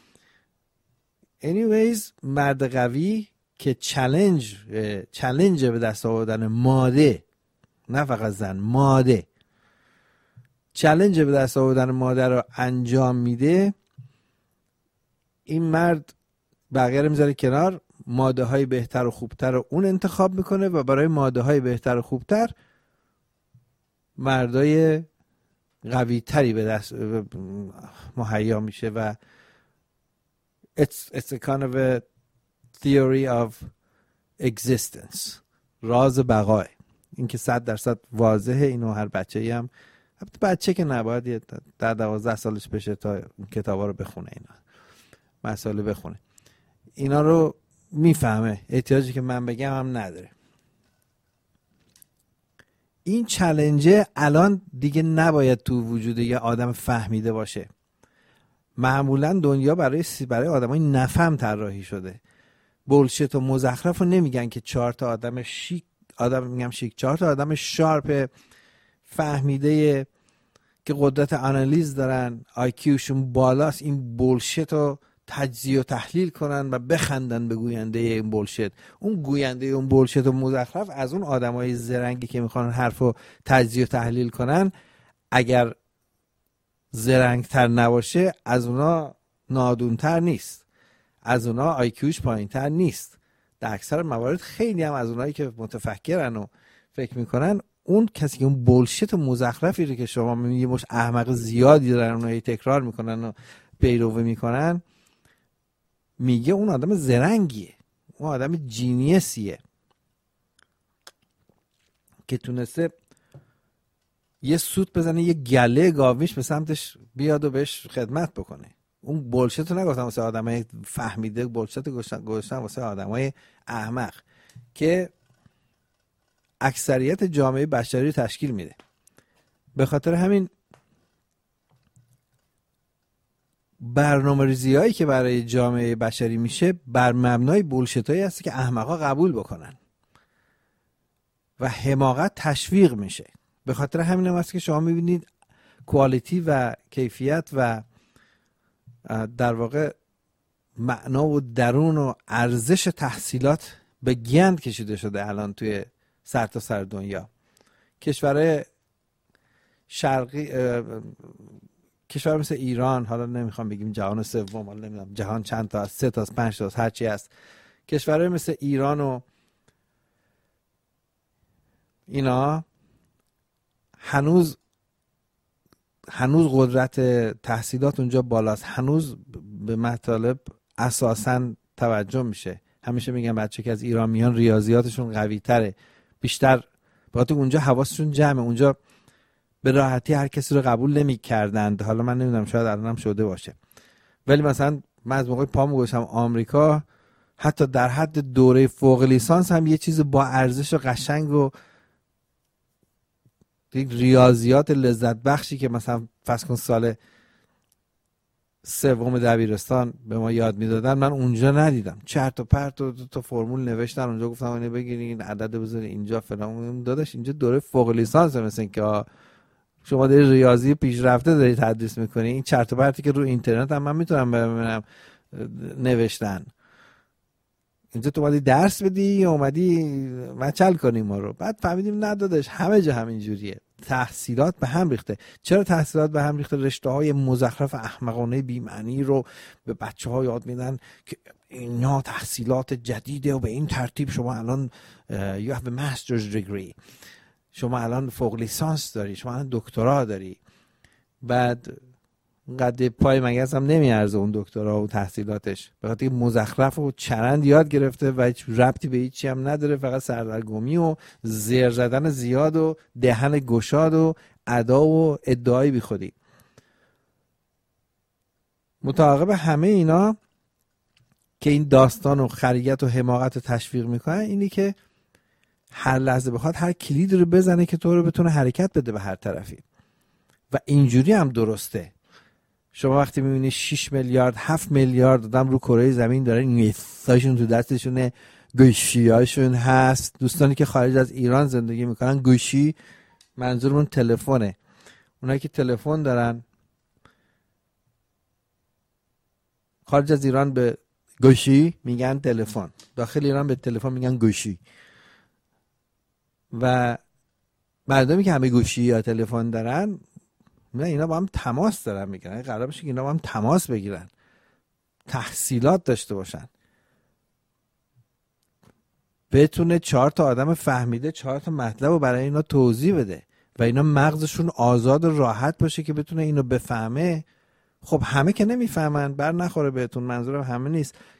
anyways مرد قوی که چالش به دست آوردن ماده، نه فقط زن، ماده، چالش به دست آوردن ماده رو انجام میده، این مرد بقیه رو میذاره کنار، ماده های بهتر و خوبتر رو اون انتخاب میکنه و برای ماده های بهتر و خوبتر مردای قوی تری به دست مهیا میشه و it's a kind of a theory of existence، راز بقای. این که 100% واضحه، اینو هر بچه‌ای هم، بچه که نباید در 12 سالش بشه تا کتابا رو بخونه، اینا مسائل بخونه، اینا رو میفهمه، احتیاجی که من بگم هم نداره. این چالنجه الان دیگه نباید تو وجود یه آدم فهمیده باشه. معمولا دنیا برای آدمای نفهم طراحی شده. بولشت و مزخرف رو نمیگن که 4 تا آدم شیک، 4 تا آدم شارپ فهمیده که قدرت آنالیز دارن، آیکیوشون بالاست، این بولشت رو تجزیه و تحلیل کنن و بخندن به گوینده این بولشت. اون گوینده اون بولشت و مزخرف از اون آدمای زرنگی که میخوان حرفو تجزیه و تحلیل کنن، اگر زرنگتر نباشه از اونا نادونتر نیست، از اونا آیکیوش پایینتر نیست. در اکثر موارد خیلی هم از اونایی که متفکرن و فکر میکنن، اون کسی که اون بولشت و مزخرفی رو که شما میبینید یه مش احمق زیادی دارن اونایی تکرار میکنن و پیروی میکنن، میگه اون آدم زرنگیه، اون آدم جینیسیه که تونسته یه سوت بزنه، یه گله گاویش به سمتش بیاد و بهش خدمت بکنه. اون بولشت رو نگفتم واسه آدمای فهمیده، بولشت گذاشتن واسه آدمای احمق که اکثریت جامعه بشری رو تشکیل میده. به خاطر همین برنامه‌ریزی هایی که برای جامعه بشری میشه بر مبنای بولشت هایی هست که احمقا قبول بکنن و حماقت تشویق میشه. به خاطر همین هم هست که شما میبینید کوالیتی و کیفیت و در واقع معنا و درون و ارزش تحصیلات به گند کشیده شده الان توی سر تا سر دنیا. کشورهای شرقی، کشور مثل ایران، حالا نمیخوام بگیم جهان سوم، حالا نمیدونم جهان چند تا است، 3 تا است، 5 تا است، هر چی است، کشورهای مثل ایران و اینا هنوز قدرت تحصیلات اونجا بالاست، هنوز به مطالب اساساً توجه میشه. همیشه میگن بچه که از ایران میان ریاضیاتشون قوی تره، بیشتر باید اونجا حواسشون جمعه، اونجا به راحتی هر کسی رو قبول نمی کردند. حالا من نمیدونم، شاید الان هم شده باشه، ولی مثلا من از موقع پامو گذاشتم آمریکا، حتی در حد دوره فوق لیسانس هم یه چیز با ارزش و قشنگ و ریاضیات لذت بخشی که مثلا فرض کن سال 3 دبیرستان به ما یاد میدادن، من اونجا ندیدم. چرت و پرت و تا فرمول نوشتن اونجا، گفتم اینو بگیرین این عدد بذارین اینجا فلان. داداش اینجا دوره فوق لیسانس، مثلا که شما داری ریاضی پیشرفته داری تدریس میکنی، این چرت و پرتی که رو اینترنت هم من میتونم ببینم نوشتن. اینجا تو اومدی درس بدی یا اومدی مچل کنی ما رو؟ بعد فهمیدیم ندادش، همه جا همین جوریه. تحصیلات به هم ریخته. چرا تحصیلات به هم ریخته؟ رشته‌های مزخرف احمقانه بی‌معنی رو به بچه‌ها یاد میدن که اینا تحصیلات جدیده و به این ترتیب شما الان you have a master's degree، شما الان فوق لیسانس داری، شما الان دکترا داری. بعد قد پای مگس هم نمیارزه اون دکترا و تحصیلاتش، به خاطر مزخرف و چرند یاد گرفته و هیچ ربطی به هیچی هم نداره، فقط سردرگمی و زیر زدن زیاد و دهن گشاد و ادا و ادعای بی خودی. متعاقب همه اینا که این داستان و خریت و حماقت رو تشویق میکنن، اینی که هر لحظه بخواد هر کلید رو بزنه که تو رو بتونه حرکت بده به هر طرفی. و اینجوری هم درسته. شما وقتی میبینی 6 میلیارد 7 میلیارد آدم رو کره زمین دارن نیستاشون تو دستشونه، گوشی هاشون هست. دوستانی که خارج از ایران زندگی میکنن، گوشی منظورمون تلفنه. اونایی که تلفن دارن خارج از ایران به گوشی میگن تلفن، داخل ایران به تلفن میگن گوشی. و مردمی که همه گوشی یا تلفن دارن، اینا با هم تماس دارن میگیرن. قرار باشه که اینا با هم تماس بگیرن، تحصیلات داشته باشن، بتونه 4 تا آدم فهمیده 4 تا مطلب رو برای اینا توضیح بده و اینا مغزشون آزاد و راحت باشه که بتونه اینو بفهمه. خب همه که نمیفهمن، بر نخوره بهتون، منظورم همه نیست.